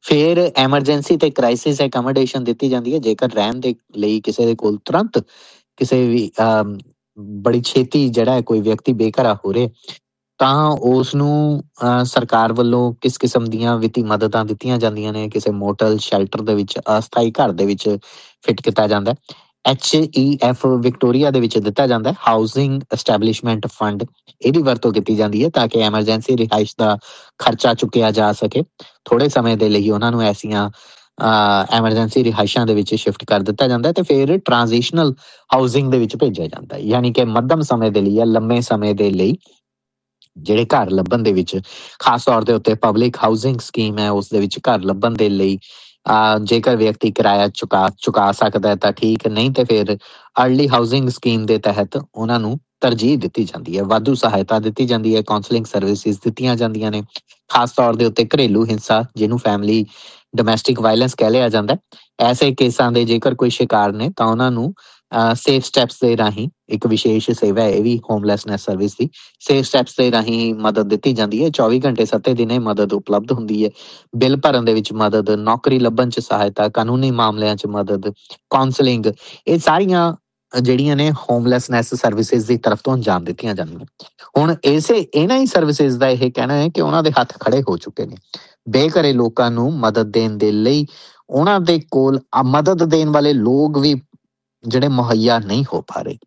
ਫਿਰ ਐਮਰਜੈਂਸੀ ਤੇ ਕ੍ਰਾਈਸਿਸ ਐਕਮੋਡੇਸ਼ਨ ਦਿੱਤੀ ਜਾਂਦੀ ਹੈ ਜੇਕਰ ਰਹਿਣ ਦੇ ਲਈ ਕਿਸੇ ਦੇ ਕੋਲ ਤੁਰੰਤ ਕਿਸੇ ਵੀ ਅਮ, ਬੜੀ ਛੇਤੀ ਜਿਹੜਾ ਹੈ ਕੋਈ ਵਿਅਕਤੀ ਬੇਘਰਾ ਹੋ ਰਿਹਾ ਤਾਂ ਉਸ ਨੂੰ ਅ, ਸਰਕਾਰ ਵੱਲੋਂ ਕਿਸ ਕਿਸਮ ਦੀਆਂ ਵਿੱਤੀ ਮਦਦਾਂ ਦਿੱਤੀਆਂ ਜਾਂਦੀਆਂ ਨੇ। ਕਿਸੇ ਮੋਟਲ ਸ਼ੈਲਟਰ ਦੇ ਵਿੱਚ ਅਸਥਾਈ ਘਰ ਦੇ ਵਿੱਚ ਫਿੱਟ ਕੀਤਾ ਜਾਂਦਾ ਐਚ ਈ ਐਫ ਵਿਕਟੋਰੀਆ ਦੇ ਵਿੱਚ ਦਿੱਤਾ ਜਾਂਦਾ ਹਾਊਸਿੰਗ ਐਸਟੈਬਲਿਸ਼ਮੈਂਟ ਫੰਡ। ਇਹਦੀ ਵਰਤੋਂ ਕੀਤੀ ਜਾਂਦੀ ਹੈ ਤਾਂ ਕਿ ਐਮਰਜੈਂਸੀ ਰਿਹਾਇਸ਼ ਦਾ ਖਰਚਾ ਚੁੱਕਿਆ ਜਾ ਸਕੇ। ਥੋੜੇ ਸਮੇਂ ਦੇ ਲਈ ਉਹਨਾਂ ਨੂੰ ਐਸੀਆਂ ਐਮਰਜੈਂਸੀ ਰਿਹਾਇਸ਼ਾਂ ਦੇ ਵਿੱਚ ਸ਼ਿਫਟ ਕਰ ਦਿੱਤਾ ਜਾਂਦਾ ਤੇ ਫਿਰ ਟ੍ਰਾਂਜੀਸ਼ਨਲ ਹਾਊਸਿੰਗ ਦੇ ਵਿੱਚ ਭੇਜਿਆ ਜਾਂਦਾ ਯਾਨੀ ਕਿ ਮੱਧਮ ਸਮੇਂ ਦੇ ਲਈ ਜਾਂ ਲੰਮੇ ਸਮੇਂ ਦੇ ਲਈ ਜਿਹੜੇ ਘਰ ਲੱਭਣ ਦੇ ਵਿੱਚ ਖਾਸ ਤੌਰ ਦੇ ਉੱਤੇ ਪਬਲਿਕ ਹਾਊਸਿੰਗ ਸਕੀਮ ਹੈ ਉਸ ਦੇ ਵਿੱਚ ਘਰ ਲੱਭਣ ਦੇ ਲਈ ਅਹ ਜੇਕਰ ਵਿਅਕਤੀ ਕਿਰਾਇਆ ਚੁਕਾ ਚੁਕਾ ਸਕਦਾ ਹੈ ਤਾਂ ਠੀਕ, ਨਹੀਂ ਤੇ ਫਿਰ ਅਰਲੀ ਹਾਊਸਿੰਗ ਸਕੀਮ ਦੇ ਤਹਿਤ ਉਹਨਾਂ ਨੂੰ ਤਰਜੀਹ ਦਿੱਤੀ ਜਾਂਦੀ ਹੈ। ਵਾਧੂ ਸਹਾਇਤਾ ਦਿੱਤੀ ਜਾਂਦੀ ਹੈ, ਕਾਉਂਸਲਿੰਗ ਸਰਵਿਸਿਜ਼ ਦਿੱਤੀਆਂ ਜਾਂਦੀਆਂ ਨੇ। ਖਾਸ ਤੌਰ ਦੇ ਉੱਤੇ ਘਰੇਲੂ ਹਿੰਸਾ ਜਿਹਨੂੰ ਫੈਮਿਲੀ ਡੋਮੈਸਟਿਕ ਵਾਇਲੈਂਸ ਕਹਿ ਲਿਆ ਜਾਂਦਾ, ਐਸੇ ਕੇਸਾਂ ਦੇ ਜੇਕਰ ਕੋਈ ਸ਼ਿਕਾਰ ਨੇ ਤਾਂ ਉਹਨਾਂ ਨੂੰ ਸੇਫ ਸਟੈਪਸ ਦੇ ਰਾਹੀਂ, ਇੱਕ ਵਿਸ਼ੇਸ਼ ਸੇਵਾ ਹੈ ਇਹ ਵੀ ਹੋਮਲੈਸਨੈਸ ਸਰਵਿਸ ਦੀ, ਸੇਫ ਸਟੈਪਸ ਦੇ ਰਾਹੀਂ ਮਦਦ ਦਿੱਤੀ ਜਾਂਦੀ ਹੈ। ਚੌਵੀ ਘੰਟੇ ਸੱਤੇ ਦਿਨ ਇਹ ਮਦਦ ਉਪਲਬਧ ਹੁੰਦੀ ਹੈ। ਬਿੱਲ ਭਰਨ ਦੇ ਵਿੱਚ ਮਦਦ, ਨੌਕਰੀ ਲੱਭਣ 'ਚ ਸਹਾਇਤਾ, ਕਾਨੂੰਨੀ ਮਾਮਲਿਆਂ 'ਚ ਮਦਦ, ਕਾਉਂਸਲਿੰਗ, ਇਹ ਸਾਰੀਆਂ ਜਿਹੜੀਆਂ ਨੇ ਹੋਮਲੈਸਨੈਸ ਸਰਵਿਸਿਜ਼ ਦੀ ਤਰਫ ਤੋਂ ਅੰਜਾਮ ਦਿੱਤੀਆਂ ਜਾਂਦੀਆਂ। ਹੁਣ ਇਸੇ ਇਹਨਾਂ ਹੀ ਸਰਵਿਸਿਜ਼ ਦਾ ਇਹ ਕਹਿਣਾ ਹੈ ਕਿ ਉਹਨਾਂ ਦੇ ਹੱਥ ਖੜੇ ਹੋ ਚੁੱਕੇ ਨੇ ਬੇਘਰੇ ਲੋਕਾਂ ਨੂੰ ਮਦਦ ਦੇਣ ਦੇ ਲਈ। ਉਹਨਾਂ ਦੇ ਕੋਲ ਮਦਦ ਦੇਣ ਵਾਲੇ ਲੋਕ ਵੀ ਜਿਹੜੇ ਮੁਹੱਈਆ ਨਹੀਂ ਹੋ ਪਾ ਰਹੇ।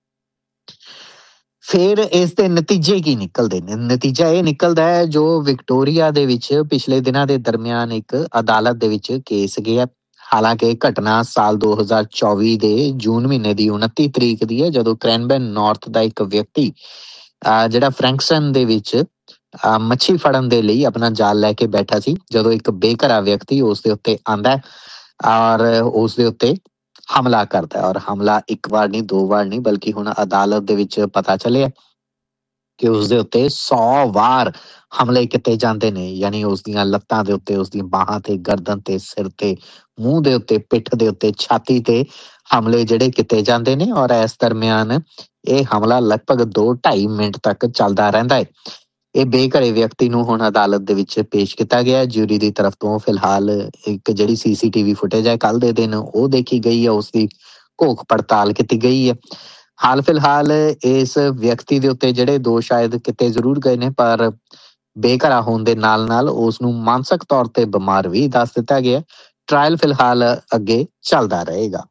ਫਿਰ ਇਸ ਦੇ ਨਤੀਜੇ ਕੀ ਨਿਕਲਦੇ ਨੇ? ਨਤੀਜਾ ਇਹ ਨਿਕਲਦਾ ਹੈ ਜੋ ਵਿਕਟੋਰੀਆ ਦੇ ਵਿੱਚ ਪਿਛਲੇ ਦਿਨਾਂ ਦੇ ਦਰਮਿਆਨ ਇੱਕ ਅਦਾਲਤ ਦੇ ਵਿੱਚ ਕੇਸ ਗਿਆ। ਹਾਲਾਂਕਿ ਘਟਨਾ ਸਾਲ ਦੋ ਹਜ਼ਾਰ ਚੌਵੀ ਦੇ ਜੂਨ ਮਹੀਨੇ ਦੀ ਉਨੱਤੀ ਤਰੀਕ ਦੀ ਹੈ ਜਦੋਂ ਕ੍ਰੈਨਬੈਨ ਨਾਰਥ ਦਾ ਇੱਕ ਵਿਅਕਤੀ ਜਿਹੜਾ ਫਰੈਂਕਸਟਨ ਦੇ ਵਿੱਚ ਮੱਛੀ ਫੜਨ ਦੇ ਲਈ ਆਪਣਾ ਜਾਲ ਲੈ ਕੇ ਬੈਠਾ ਸੀ, ਜਦੋਂ ਇੱਕ ਬੇਘਰਾ ਵਿਅਕਤੀ ਉਸ ਦੇ ਉੱਤੇ ਆਂਦਾ ਔਰ ਉਸ ਦੇ ਉੱਤੇ ਹਮਲਾ ਕਰਦਾ। ਔਰ ਹਮਲਾ ਇੱਕ ਵਾਰ ਨਹੀਂ, ਦੋ ਵਾਰ ਨਹੀਂ, ਬਲਕਿ ਹੁਣ ਅਦਾਲਤ ਦੇ ਵਿੱਚ ਪਤਾ ਚੱਲਿਆ ਕਿ ਉਸਦੇ ਉੱਤੇ ਸੌ ਵਾਰ ਹਮਲੇ ਕੀਤੇ ਜਾਂਦੇ ਨੇ। ਯਾਨੀ ਉਸ ਦੀਆਂ ਲੱਤਾਂ ਦੇ ਉੱਤੇ, ਉਸ ਦੀਆਂ ਬਾਹਾਂ ਤੇ, ਗਰਦਨ ਤੇ, ਸਿਰ ਤੇ, ਮੂੰਹ ਦੇ ਉੱਤੇ, ਪਿੱਠ ਦੇ ਉੱਤੇ, ਛਾਤੀ ਤੇ ਹਮਲੇ ਜਿਹੜੇ ਕੀਤੇ ਜਾਂਦੇ ਨੇ। ਔਰ ਇਸ ਦਰਮਿਆਨ ਇਹ ਹਮਲਾ ਲਗਭਗ ਦੋ ਢਾਈ ਮਿੰਟ ਤੱਕ ਚੱਲਦਾ ਰਹਿੰਦਾ ਹੈ। ਇਹ ਬੇਘਰੇ ਵਿਅਕਤੀ ਨੂੰ ਹੁਣ ਅਦਾਲਤ ਦੇ ਵਿੱਚ ਪੇਸ਼ ਕੀਤਾ ਗਿਆ ਜਿਊਰੀ ਦੀ ਤਰਫ ਤੋਂ। ਫਿਲਹਾਲ ਇੱਕ ਜਿਹੜੀ ਸੀਸੀਟੀਵੀ ਫੁਟੇਜ ਹੈ ਕੱਲ ਦੇ ਦਿਨ ਉਹ ਦੇਖੀ ਗਈ ਹੈ, ਉਸਦੀ ਘੋਖ ਪੜਤਾਲ ਕੀਤੀ ਗਈ ਹੈ। ਹਾਲ ਫਿਲਹਾਲ ਇਸ ਵਿਅਕਤੀ ਦੇ ਉੱਤੇ ਜਿਹੜੇ ਦੋਸ਼ ਸ਼ਾਇਦ ਕਿਤੇ ਜ਼ਰੂਰ ਗਏ ਨੇ, ਪਰ ਬੇਘਰਾ ਹੋਣ ਦੇ ਨਾਲ ਨਾਲ ਉਸ ਨੂੰ ਮਾਨਸਿਕ ਤੌਰ ਤੇ ਬਿਮਾਰ ਵੀ ਦੱਸ ਦਿੱਤਾ ਗਿਆ। ਟ੍ਰਾਇਲ ਫਿਲਹਾਲ ਅੱਗੇ ਚੱਲਦਾ ਰਹੇਗਾ।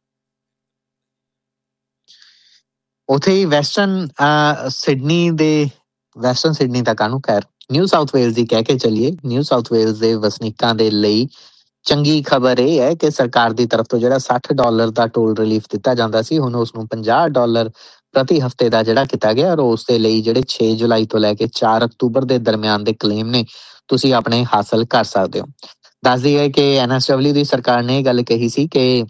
ਉੱਥੇ ਹੀ ਵੈਸਟਰਨ ਸਿਡਨੀ ਦੇ ਵੈਸਟਰਨ ਸਿਡਨੀ ਦਾ ਕਾਹਨੂੰ ਖੈਰ ਨਿਊ ਸਾਊਥ ਵੇਲਜ਼ ਦੀ ਕਹਿ ਕੇ ਚੱਲੀਏ, ਨਿਊ ਸਾਊਥ ਵੇਲਜ਼ ਦੇ ਵਸਨੀਕਾਂ ਦੇ ਲਈ ਚੰਗੀ ਖਬਰ ਇਹ ਹੈ ਕਿ ਸਰਕਾਰ ਦੀ ਤਰਫ ਤੋਂ ਜਿਹੜਾ ਸੱਠ ਡਾਲਰ ਦਾ ਟੋਲ ਰਿਲੀਫ ਦਿੱਤਾ ਜਾਂਦਾ ਸੀ, ਹੁਣ ਉਸ ਨੂੰ ਪੰਜਾਹ ਡਾਲਰ ਪ੍ਰਤੀ ਹਫ਼ਤੇ ਦਾ ਜਿਹੜਾ ਕੀਤਾ ਗਿਆ। ਔਰ ਉਸ ਦੇ ਲਈ ਜਿਹੜੇ ਛੇ ਜੁਲਾਈ ਤੋਂ ਲੈ ਕੇ ਚਾਰ ਅਕਤੂਬਰ ਦੇ ਦਰਮਿਆਨ ਦੇ ਕਲੇਮ ਨੇ ਤੁਸੀਂ ਆਪਣੇ ਹਾਸਲ ਕਰ ਸਕਦੇ ਹੋ। ਦੱਸ ਦਈਏ ਕਿ ਐਨ ਐਸ ਡਬਲਿਊ ਦੀ ਸਰਕਾਰ ਨੇ ਇਹ ਗੱਲ ਕਹੀ ਸੀ ਕਿ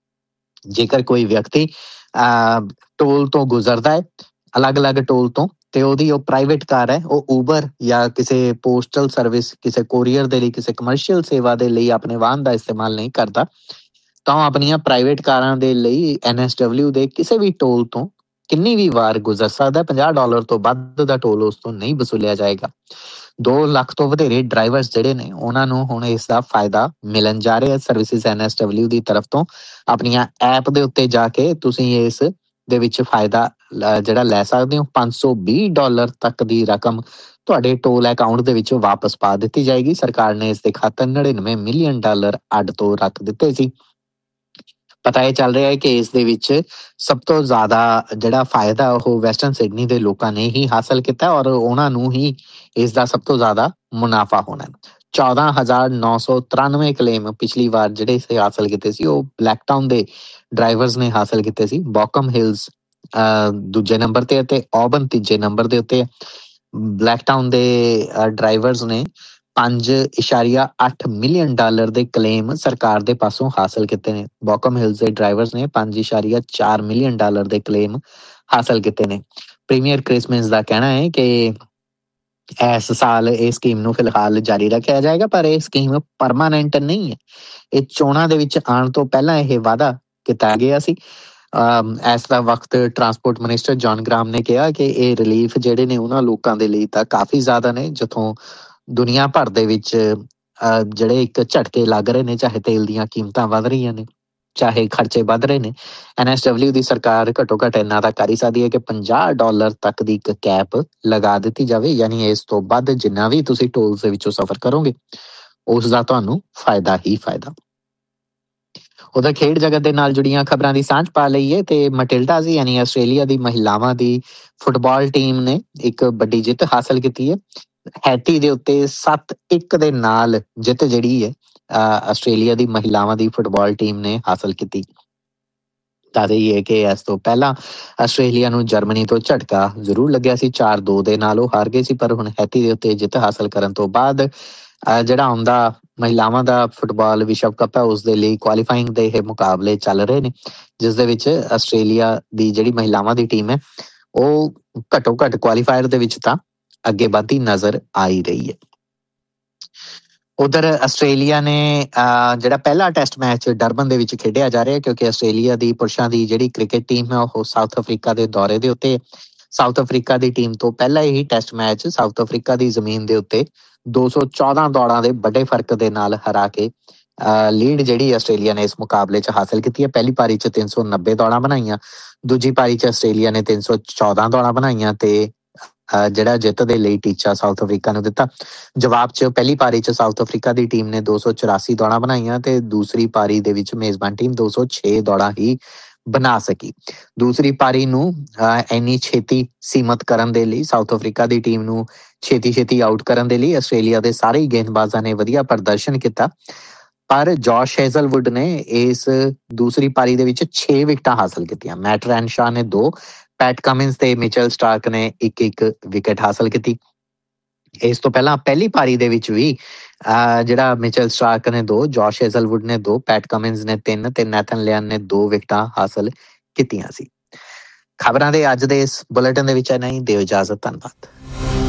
ਜੇਕਰ ਕੋਈ ਵਿਅਕਤੀ ਅਹ ਟੋਲ ਤੋਂ ਗੁਜ਼ਰਦਾ ਹੈ, ਅਲੱਗ-ਅਲੱਗ ਟੋਲ ਤੋਂ, ਤੇ ਉਹਦੀ ਉਹ ਪ੍ਰਾਈਵੇਟ ਕਾਰ ਹੈ, ਉਹ ਊਬਰ ਜਾਂ ਕਿਸੇ ਪੋਸਟਲ ਸਰਵਿਸ, ਕਿਸੇ ਕੋਰੀਅਰ ਦੇ ਲਈ, ਕਿਸੇ ਕਮਰਸ਼ੀਅਲ ਸੇਵਾ ਦੇ ਲਈ ਆਪਣੇ ਵਾਹਨ ਦਾ ਇਸਤੇਮਾਲ ਨਹੀਂ ਕਰਦਾ, ਤਾਂ ਉਹ ਆਪਣੀਆਂ ਪ੍ਰਾਈਵੇਟ ਕਾਰਾਂ ਦੇ ਲਈ ਐਨ ਐਸ ਡਬਲਿਊ ਦੇ ਕਿਸੇ ਵੀ ਟੋਲ ਤੋਂ ਕਿੰਨੀ ਵੀ ਵਾਰ ਗੁਜ਼ਰ ਸਕਦਾ। ਪੰਜਾਹ ਡਾਲਰ ਤੋਂ ਵੱਧ ਦਾ ਟੋਲ ਉਸ ਤੋਂ ਨਹੀਂ ਵਸੂਲਿਆ ਜਾਏਗਾ। ਦੋ ਲੱਖ ਤੋਂ ਵਧੇਰੇ ਡਰਾਈਵਰਸ ਜਿਹੜੇ ਨੇ ਉਹਨਾਂ ਨੂੰ ਹੁਣ ਇਸ ਦਾ ਫਾਇਦਾ ਮਿਲਣ ਜਾ ਰਿਹਾ। ਸਰਵਿਸਿਜ਼ ਐਨ ਐਸ ਡਬਲਿਊ ਦੀ ਤਰਫ ਤੋਂ ਆਪਣੀਆਂ ਐਪ ਦੇ ਉੱਤੇ ਜਾ ਕੇ ਤੁਸੀਂ ਇਸ ਦੇ ਵਿੱਚ ਫਾਇਦਾ ਜਿਹੜਾ ਲੈ ਸਕਦੇ ਹੋ। ਪੰਜ ਸੌ ਵੀਹ ਡਾਲਰ ਤੱਕ ਦੀ ਰਕਮ ਤੁਹਾਡੇ ਟੋਲ ਅਕਾਊਂਟ ਦੇ ਵਿੱਚ ਵਾਪਸ ਪਾ ਦਿੱਤੀ ਜਾਏਗੀ। ਸਰਕਾਰ ਨੇ ਇਸ ਦੇ ਖਾਤਰ ਨੜਿਨਵੇਂ ਮਿਲੀਅਨ ਡਾਲਰ ਅੱਡ ਤੋਂ ਰੱਖ ਦਿੱਤੇ ਸੀ। ਪਤਾ ਇਹ ਚੱਲ ਰਿਹਾ ਹੈ ਕਿ ਇਸ ਦੇ ਵਿੱਚ ਸਭ ਤੋਂ ਜ਼ਿਆਦਾ ਜਿਹੜਾ ਫਾਇਦਾ ਉਹ ਵੈਸਟਰਨ ਸਿਡਨੀ ਦੇ ਲੋਕਾਂ ਨੇ ਹੀ ਹਾਸਲ ਕੀਤਾ ਔਰ ਉਹਨਾਂ ਨੂੰ ਹੀ ਇਸ ਦਾ ਸਭ ਤੋਂ ਜ਼ਿਆਦਾ ਮੁਨਾਫਾ ਹੋਣਾ। ਚੌਦਾਂ ਹਜ਼ਾਰ ਨੌ ਸੌ ਤਰਾਨਵੇਂ ਕਲੇਮ ਪਿਛਲੀ ਵਾਰ ਜਿਹੜੇ ਇਸੇ ਹਾਸਲ ਕੀਤੇ ਸੀ ਉਹ ਬਲੈਕਟਾਊਨ ਦੇ ਡਰਾਈਵਰਸ ਨੇ ਹਾਸਲ ਕੀਤੇ ਸੀ। ਬੌਕਮ ਹਿਲਸ ਦੂਜੇ ਨੰਬਰ ਤੇ ਅਤੇ ਔਬਨ ਤੀਜੇ ਨੰਬਰ ਦੇ ਉੱਤੇ। ਬਲੈਕਟਾਊਨ ਦੇ ਡਰਾਈਵਰਸ ਨੇ ਪੰਜ ਇਸ਼ਾਰੀਆ ਅੱਠ ਮਿਲੀਅਨ ਡਾਲਰ ਦੇ ਕਲੇਮ ਸਰਕਾਰ ਦੇ ਪਾਸੋਂ ਹਾਸਲ ਕੀਤੇ ਨੇ। ਬੌਕਮ ਹਿਲਸ ਦੇ ਡਰਾਈਵਰਸ ਨੇ ਪੰਜ ਇਸ਼ਾਰੀਆ ਚਾਰ ਮਿਲੀਅਨ ਡਾਲਰ ਦੇ ਕਲੇਮ ਹਾਸਲ ਕੀਤੇ ਨੇ। ਪ੍ਰੀਮੀਅਰ ਕ੍ਰਿਸਮਸ ਦਾ ਕਹਿਣਾ ਹੈ ਕਿ ਇਸ ਸਾਲ ਇਹ ਸਕੀਮ ਨੂੰ ਫਿਲਹਾਲ ਜਾਰੀ ਰੱਖਿਆ ਜਾਏਗਾ, ਪਰ ਇਹ ਸਕੀਮ ਪਰਮਾਨੈਂਟ ਨਹੀਂ ਹੈ। ਇਹ ਚੋਣਾਂ ਦੇ ਵਿੱਚ ਆਉਣ ਤੋਂ ਪਹਿਲਾਂ ਇਹ ਵਾਅਦਾ ਕੀਤਾ ਗਿਆ ਸੀ। ਇਸ ਦਾ ਵਕਤ ਟਰਾਂਸਪੋਰਟ ਮਿਨਿਸਟਰ ਜੌਨ ਗ੍ਰਾਮ ਨੇ ਕਿਹਾ ਕਿ ਇਹ ਰਿਲੀਫ ਜਿਹੜੇ ਨੇ ਉਹਨਾਂ ਲੋਕਾਂ ਦੇ ਲਈ ਤਾਂ ਕਾਫੀ ਜ਼ਿਆਦਾ ਨੇ ਜਿੱਥੋਂ ਦੁਨੀਆ ਭਰ ਦੇ ਵਿੱਚ ਅਹ, ਜਿਹੜੇ ਇੱਕ ਝਟਕੇ ਲੱਗ ਰਹੇ ਨੇ, ਚਾਹੇ ਤੇਲ ਦੀਆਂ ਕੀਮਤਾਂ ਵੱਧ ਰਹੀਆਂ ਨੇ, ਚਾਹੇ ਖਰਚੇ ਵੱਧ ਰਹੇ ਨੇ। ਐਨ ਐਸ ਡਬਲਿਊ ਦੀ ਸਰਕਾਰ ਘੱਟੋ ਘੱਟ ਇੰਨਾ ਤਾਂ ਕਰ ਹੀ ਸਕਦੀ ਹੈ ਕਿ ਪੰਜਾਹ ਡਾਲਰ ਤੱਕ ਦੀ ਇੱਕ ਕੈਪ ਲਗਾ ਦਿੱਤੀ ਜਾਵੇ, ਯਾਨੀ ਇਸ ਤੋਂ ਵੱਧ ਜਿੰਨਾ ਵੀ ਤੁਸੀਂ ਟੋਲਸ ਦੇ ਵਿੱਚੋਂ ਸਫ਼ਰ ਕਰੋਗੇ ਉਸ ਦਾ ਤੁਹਾਨੂੰ ਫਾਇਦਾ ਹੀ ਫਾਇਦਾ। ਉਧਰ ਖੇਡ ਜਗਤ ਦੇ ਨਾਲ ਜੁੜੀਆਂ ਖਬਰਾਂ ਦੀ ਸਾਂਝ ਪਾ ਲਈਏ ਤੇ ਮਟਿਲਡਾਜ਼ ਯਾਨੀ ਆਸਟ੍ਰੇਲੀਆ ਦੀ ਮਹਿਲਾਵਾਂ ਦੀ ਫੁੱਟਬਾਲ ਟੀਮ ਨੇ ਇੱਕ ਵੱਡੀ ਜਿੱਤ ਹਾਸਲ ਕੀਤੀ ਹੈ। ਹੈਤੀ ਦੇ ਉੱਤੇ ਸੱਤ ਇੱਕ ਦੇ ਨਾਲ ਜਿੱਤ ਜਿਹੜੀ ਹੈ ਅਹ ਆਸਟ੍ਰੇਲੀਆ ਦੀ ਮਹਿਲਾਵਾਂ ਦੀ ਫੁੱਟਬਾਲ ਟੀਮ ਨੇ ਹਾਸਲ ਕੀਤੀ। ਦੱਸ ਇਹ ਹੈ ਕਿ ਇਸ ਤੋਂ ਪਹਿਲਾਂ ਆਸਟ੍ਰੇਲੀਆ ਨੂੰ ਜਰਮਨੀ ਤੋਂ ਝਟਕਾ ਜ਼ਰੂਰ ਲੱਗਿਆ ਸੀ, ਚਾਰ ਦੋ ਦੇ ਨਾਲ ਉਹ ਹਾਰ ਗਏ ਸੀ, ਪਰ ਹੁਣ ਹੈਤੀ ਦੇ ਉੱਤੇ ਜਿੱਤ ਹਾਸਲ ਕਰਨ ਤੋਂ ਬਾਅਦ ਅਹ ਜਿਹੜਾ ਆਉਂਦਾ ਮਹਿਲਾਵਾਂ ਦਾ ਫੁੱਟਬਾਲ ਵਿਸ਼ਵ ਕੱਪ ਹੈ ਉਸ ਦੇ ਲਈ ਕੁਆਲੀਫਾਈਂਗ ਦੇ ਇਹ ਮੁਕਾਬਲੇ ਚੱਲ ਰਹੇ ਨੇ, ਜਿਸ ਦੇ ਵਿੱਚ ਆਸਟ੍ਰੇਲੀਆ ਦੀ ਜਿਹੜੀ ਮਹਿਲਾਵਾਂ ਦੀ ਟੀਮ ਹੈ ਉਹ ਘੱਟੋ ਘੱਟ ਕੁਆਲੀਫਾਇਰ ਦੇ ਵਿੱਚ ਤਾਂ ਅੱਗੇ ਵੱਧਦੀ ਨਜ਼ਰ ਆ ਹੀ ਰਹੀ ਹੈ। ਉਧਰ ਆਸਟ੍ਰੇਲੀਆ ਨੇ ਅਹ ਜਿਹੜਾ ਪਹਿਲਾ ਟੈਸਟ ਮੈਚ ਡਰਬਨ ਦੇ ਵਿੱਚ ਖੇਡਿਆ ਜਾ ਰਿਹਾ, ਕਿਉਂਕਿ ਆਸਟ੍ਰੇਲੀਆ ਦੀ ਪੁਰਸ਼ਾਂ ਦੀ ਜਿਹੜੀ ਕ੍ਰਿਕਟ ਟੀਮ ਹੈ ਉਹ ਸਾਊਥ ਅਫਰੀਕਾ ਦੇ ਦੌਰੇ ਦੇ ਉੱਤੇ। ਸਾਊਥ ਅਫਰੀਕਾ ਦੀ ਟੀਮ ਤੋਂ ਪਹਿਲਾਂ ਹੀ ਟੈਸਟ ਮੈਚ ਸਾਊਥ ਅਫਰੀਕਾ ਦੀ ਜ਼ਮੀਨ ਦੇ ਉੱਤੇ ਦੋ ਸੌ ਚੌਦਾਂ ਦੌੜਾਂ ਦੇ ਵੱਡੇ ਫਰਕ ਦੇ ਨਾਲ ਹਰਾ ਕੇ ਲੀਡ ਜਿਹੜੀ ਆਸਟ੍ਰੇਲੀਆ ਨੇ ਇਸ ਮੁਕਾਬਲੇ 'ਚ ਹਾਸਲ ਕੀਤੀ ਹੈ। ਪਹਿਲੀ ਪਾਰੀ 'ਚ ਤਿੰਨ ਸੌ ਨੱਬੇ ਦੌੜਾਂ ਬਣਾਈਆਂ, ਦੂਜੀ ਪਾਰੀ 'ਚ ਆਸਟ੍ਰੇਲੀਆ ਨੇ ਤਿੰਨ ਸੌ ਚੌਦਾਂ ਦੌੜਾਂ ਬਣਾਈਆਂ ਤੇ ਜਿਹੜਾ ਜਿੱਤ ਦੇ ਲਈ ਟੀਚਾ ਸਾਊਥ ਅਫਰੀਕਾ ਨੂੰ ਦਿੱਤਾ। ਜਵਾਬ 'ਚ ਪਹਿਲੀ ਪਾਰੀ 'ਚ ਸਾਊਥ ਅਫਰੀਕਾ ਦੀ ਟੀਮ ਨੇ ਦੋ ਸੌ ਚੁਰਾਸੀ ਦੌੜਾਂ ਬਣਾਈਆਂ ਤੇ ਦੂਸਰੀ ਪਾਰੀ ਦੇ ਵਿੱਚ ਮੇਜ਼ਬਾਨ ਟੀਮ ਦੋ ਸੌ ਛੇ ਦੌੜਾਂ ਹੀ ਬਣਾ ਸਕੀ। ਦੂਸਰੀ ਪਾਰੀ ਨੂੰ ਇੰਨੀ ਛੇਤੀ ਸੀਮਤ ਕਰਨ ਦੇ ਲਈ, ਸਾਊਥ ਅਫਰੀਕਾ ਦੀ ਟੀਮ ਨੂੰ ਛੇਤੀ ਛੇਤੀ ਆਊਟ ਕਰਨ ਦੇ ਲਈ ਆਸਟ੍ਰੇਲੀਆ ਦੇ ਸਾਰੇ ਹੀ ਗੇਂਦਬਾਜ਼ਾਂ ਨੇ ਵਧੀਆ ਪ੍ਰਦਰਸ਼ਨ ਕੀਤਾ, ਪਰ ਜੋਸ਼ ਹੈਜ਼ਲਵੁੱਡ ਨੇ ਇਸ ਦੂਸਰੀ ਪਾਰੀ ਦੇ ਵਿੱਚ ਛੇ ਵਿਕਟਾਂ ਹਾਸਲ ਕੀਤੀਆਂ। ਮੈਟ ਰੈਨਸ਼ਾਹ ਨੇ ਦੋ, ਪੈਟ ਕਮਿੰਸ ਤੇ ਮਿਚਲ ਸਟਾਰਕ ਨੇ ਇੱਕ ਇੱਕ ਵਿਕਟ ਹਾਸਲ ਕੀਤੀ। ਇਸ ਤੋਂ ਪਹਿਲਾਂ ਪਹਿਲੀ ਪਾਰੀ ਦੇ ਵਿੱਚ ਵੀ ਅਹ ਜਿਹੜਾ ਮਿਚਲ ਸਟਾਰਕ ਨੇ ਦੋ, ਜੋਸ਼ ਹੈਜ਼ਲਵੁੱਡ ਨੇ ਦੋ, ਪੈਟ ਕਮਿੰਸ ਨੇ ਤਿੰਨ ਤੇ ਨੈਥਨ ਲਿਆਨ ਨੇ ਦੋ ਵਿਕਟਾਂ ਹਾਸਲ ਕੀਤੀਆਂ ਸੀ। ਖਬਰਾਂ ਦੇ ਅੱਜ ਦੇ ਇਸ ਬੁਲੇਟਿਨ ਦੇ ਵਿੱਚ ਇੰਨਾ ਹੀ। ਦਿਓ ਇਜਾਜ਼ਤ, ਧੰਨਵਾਦ।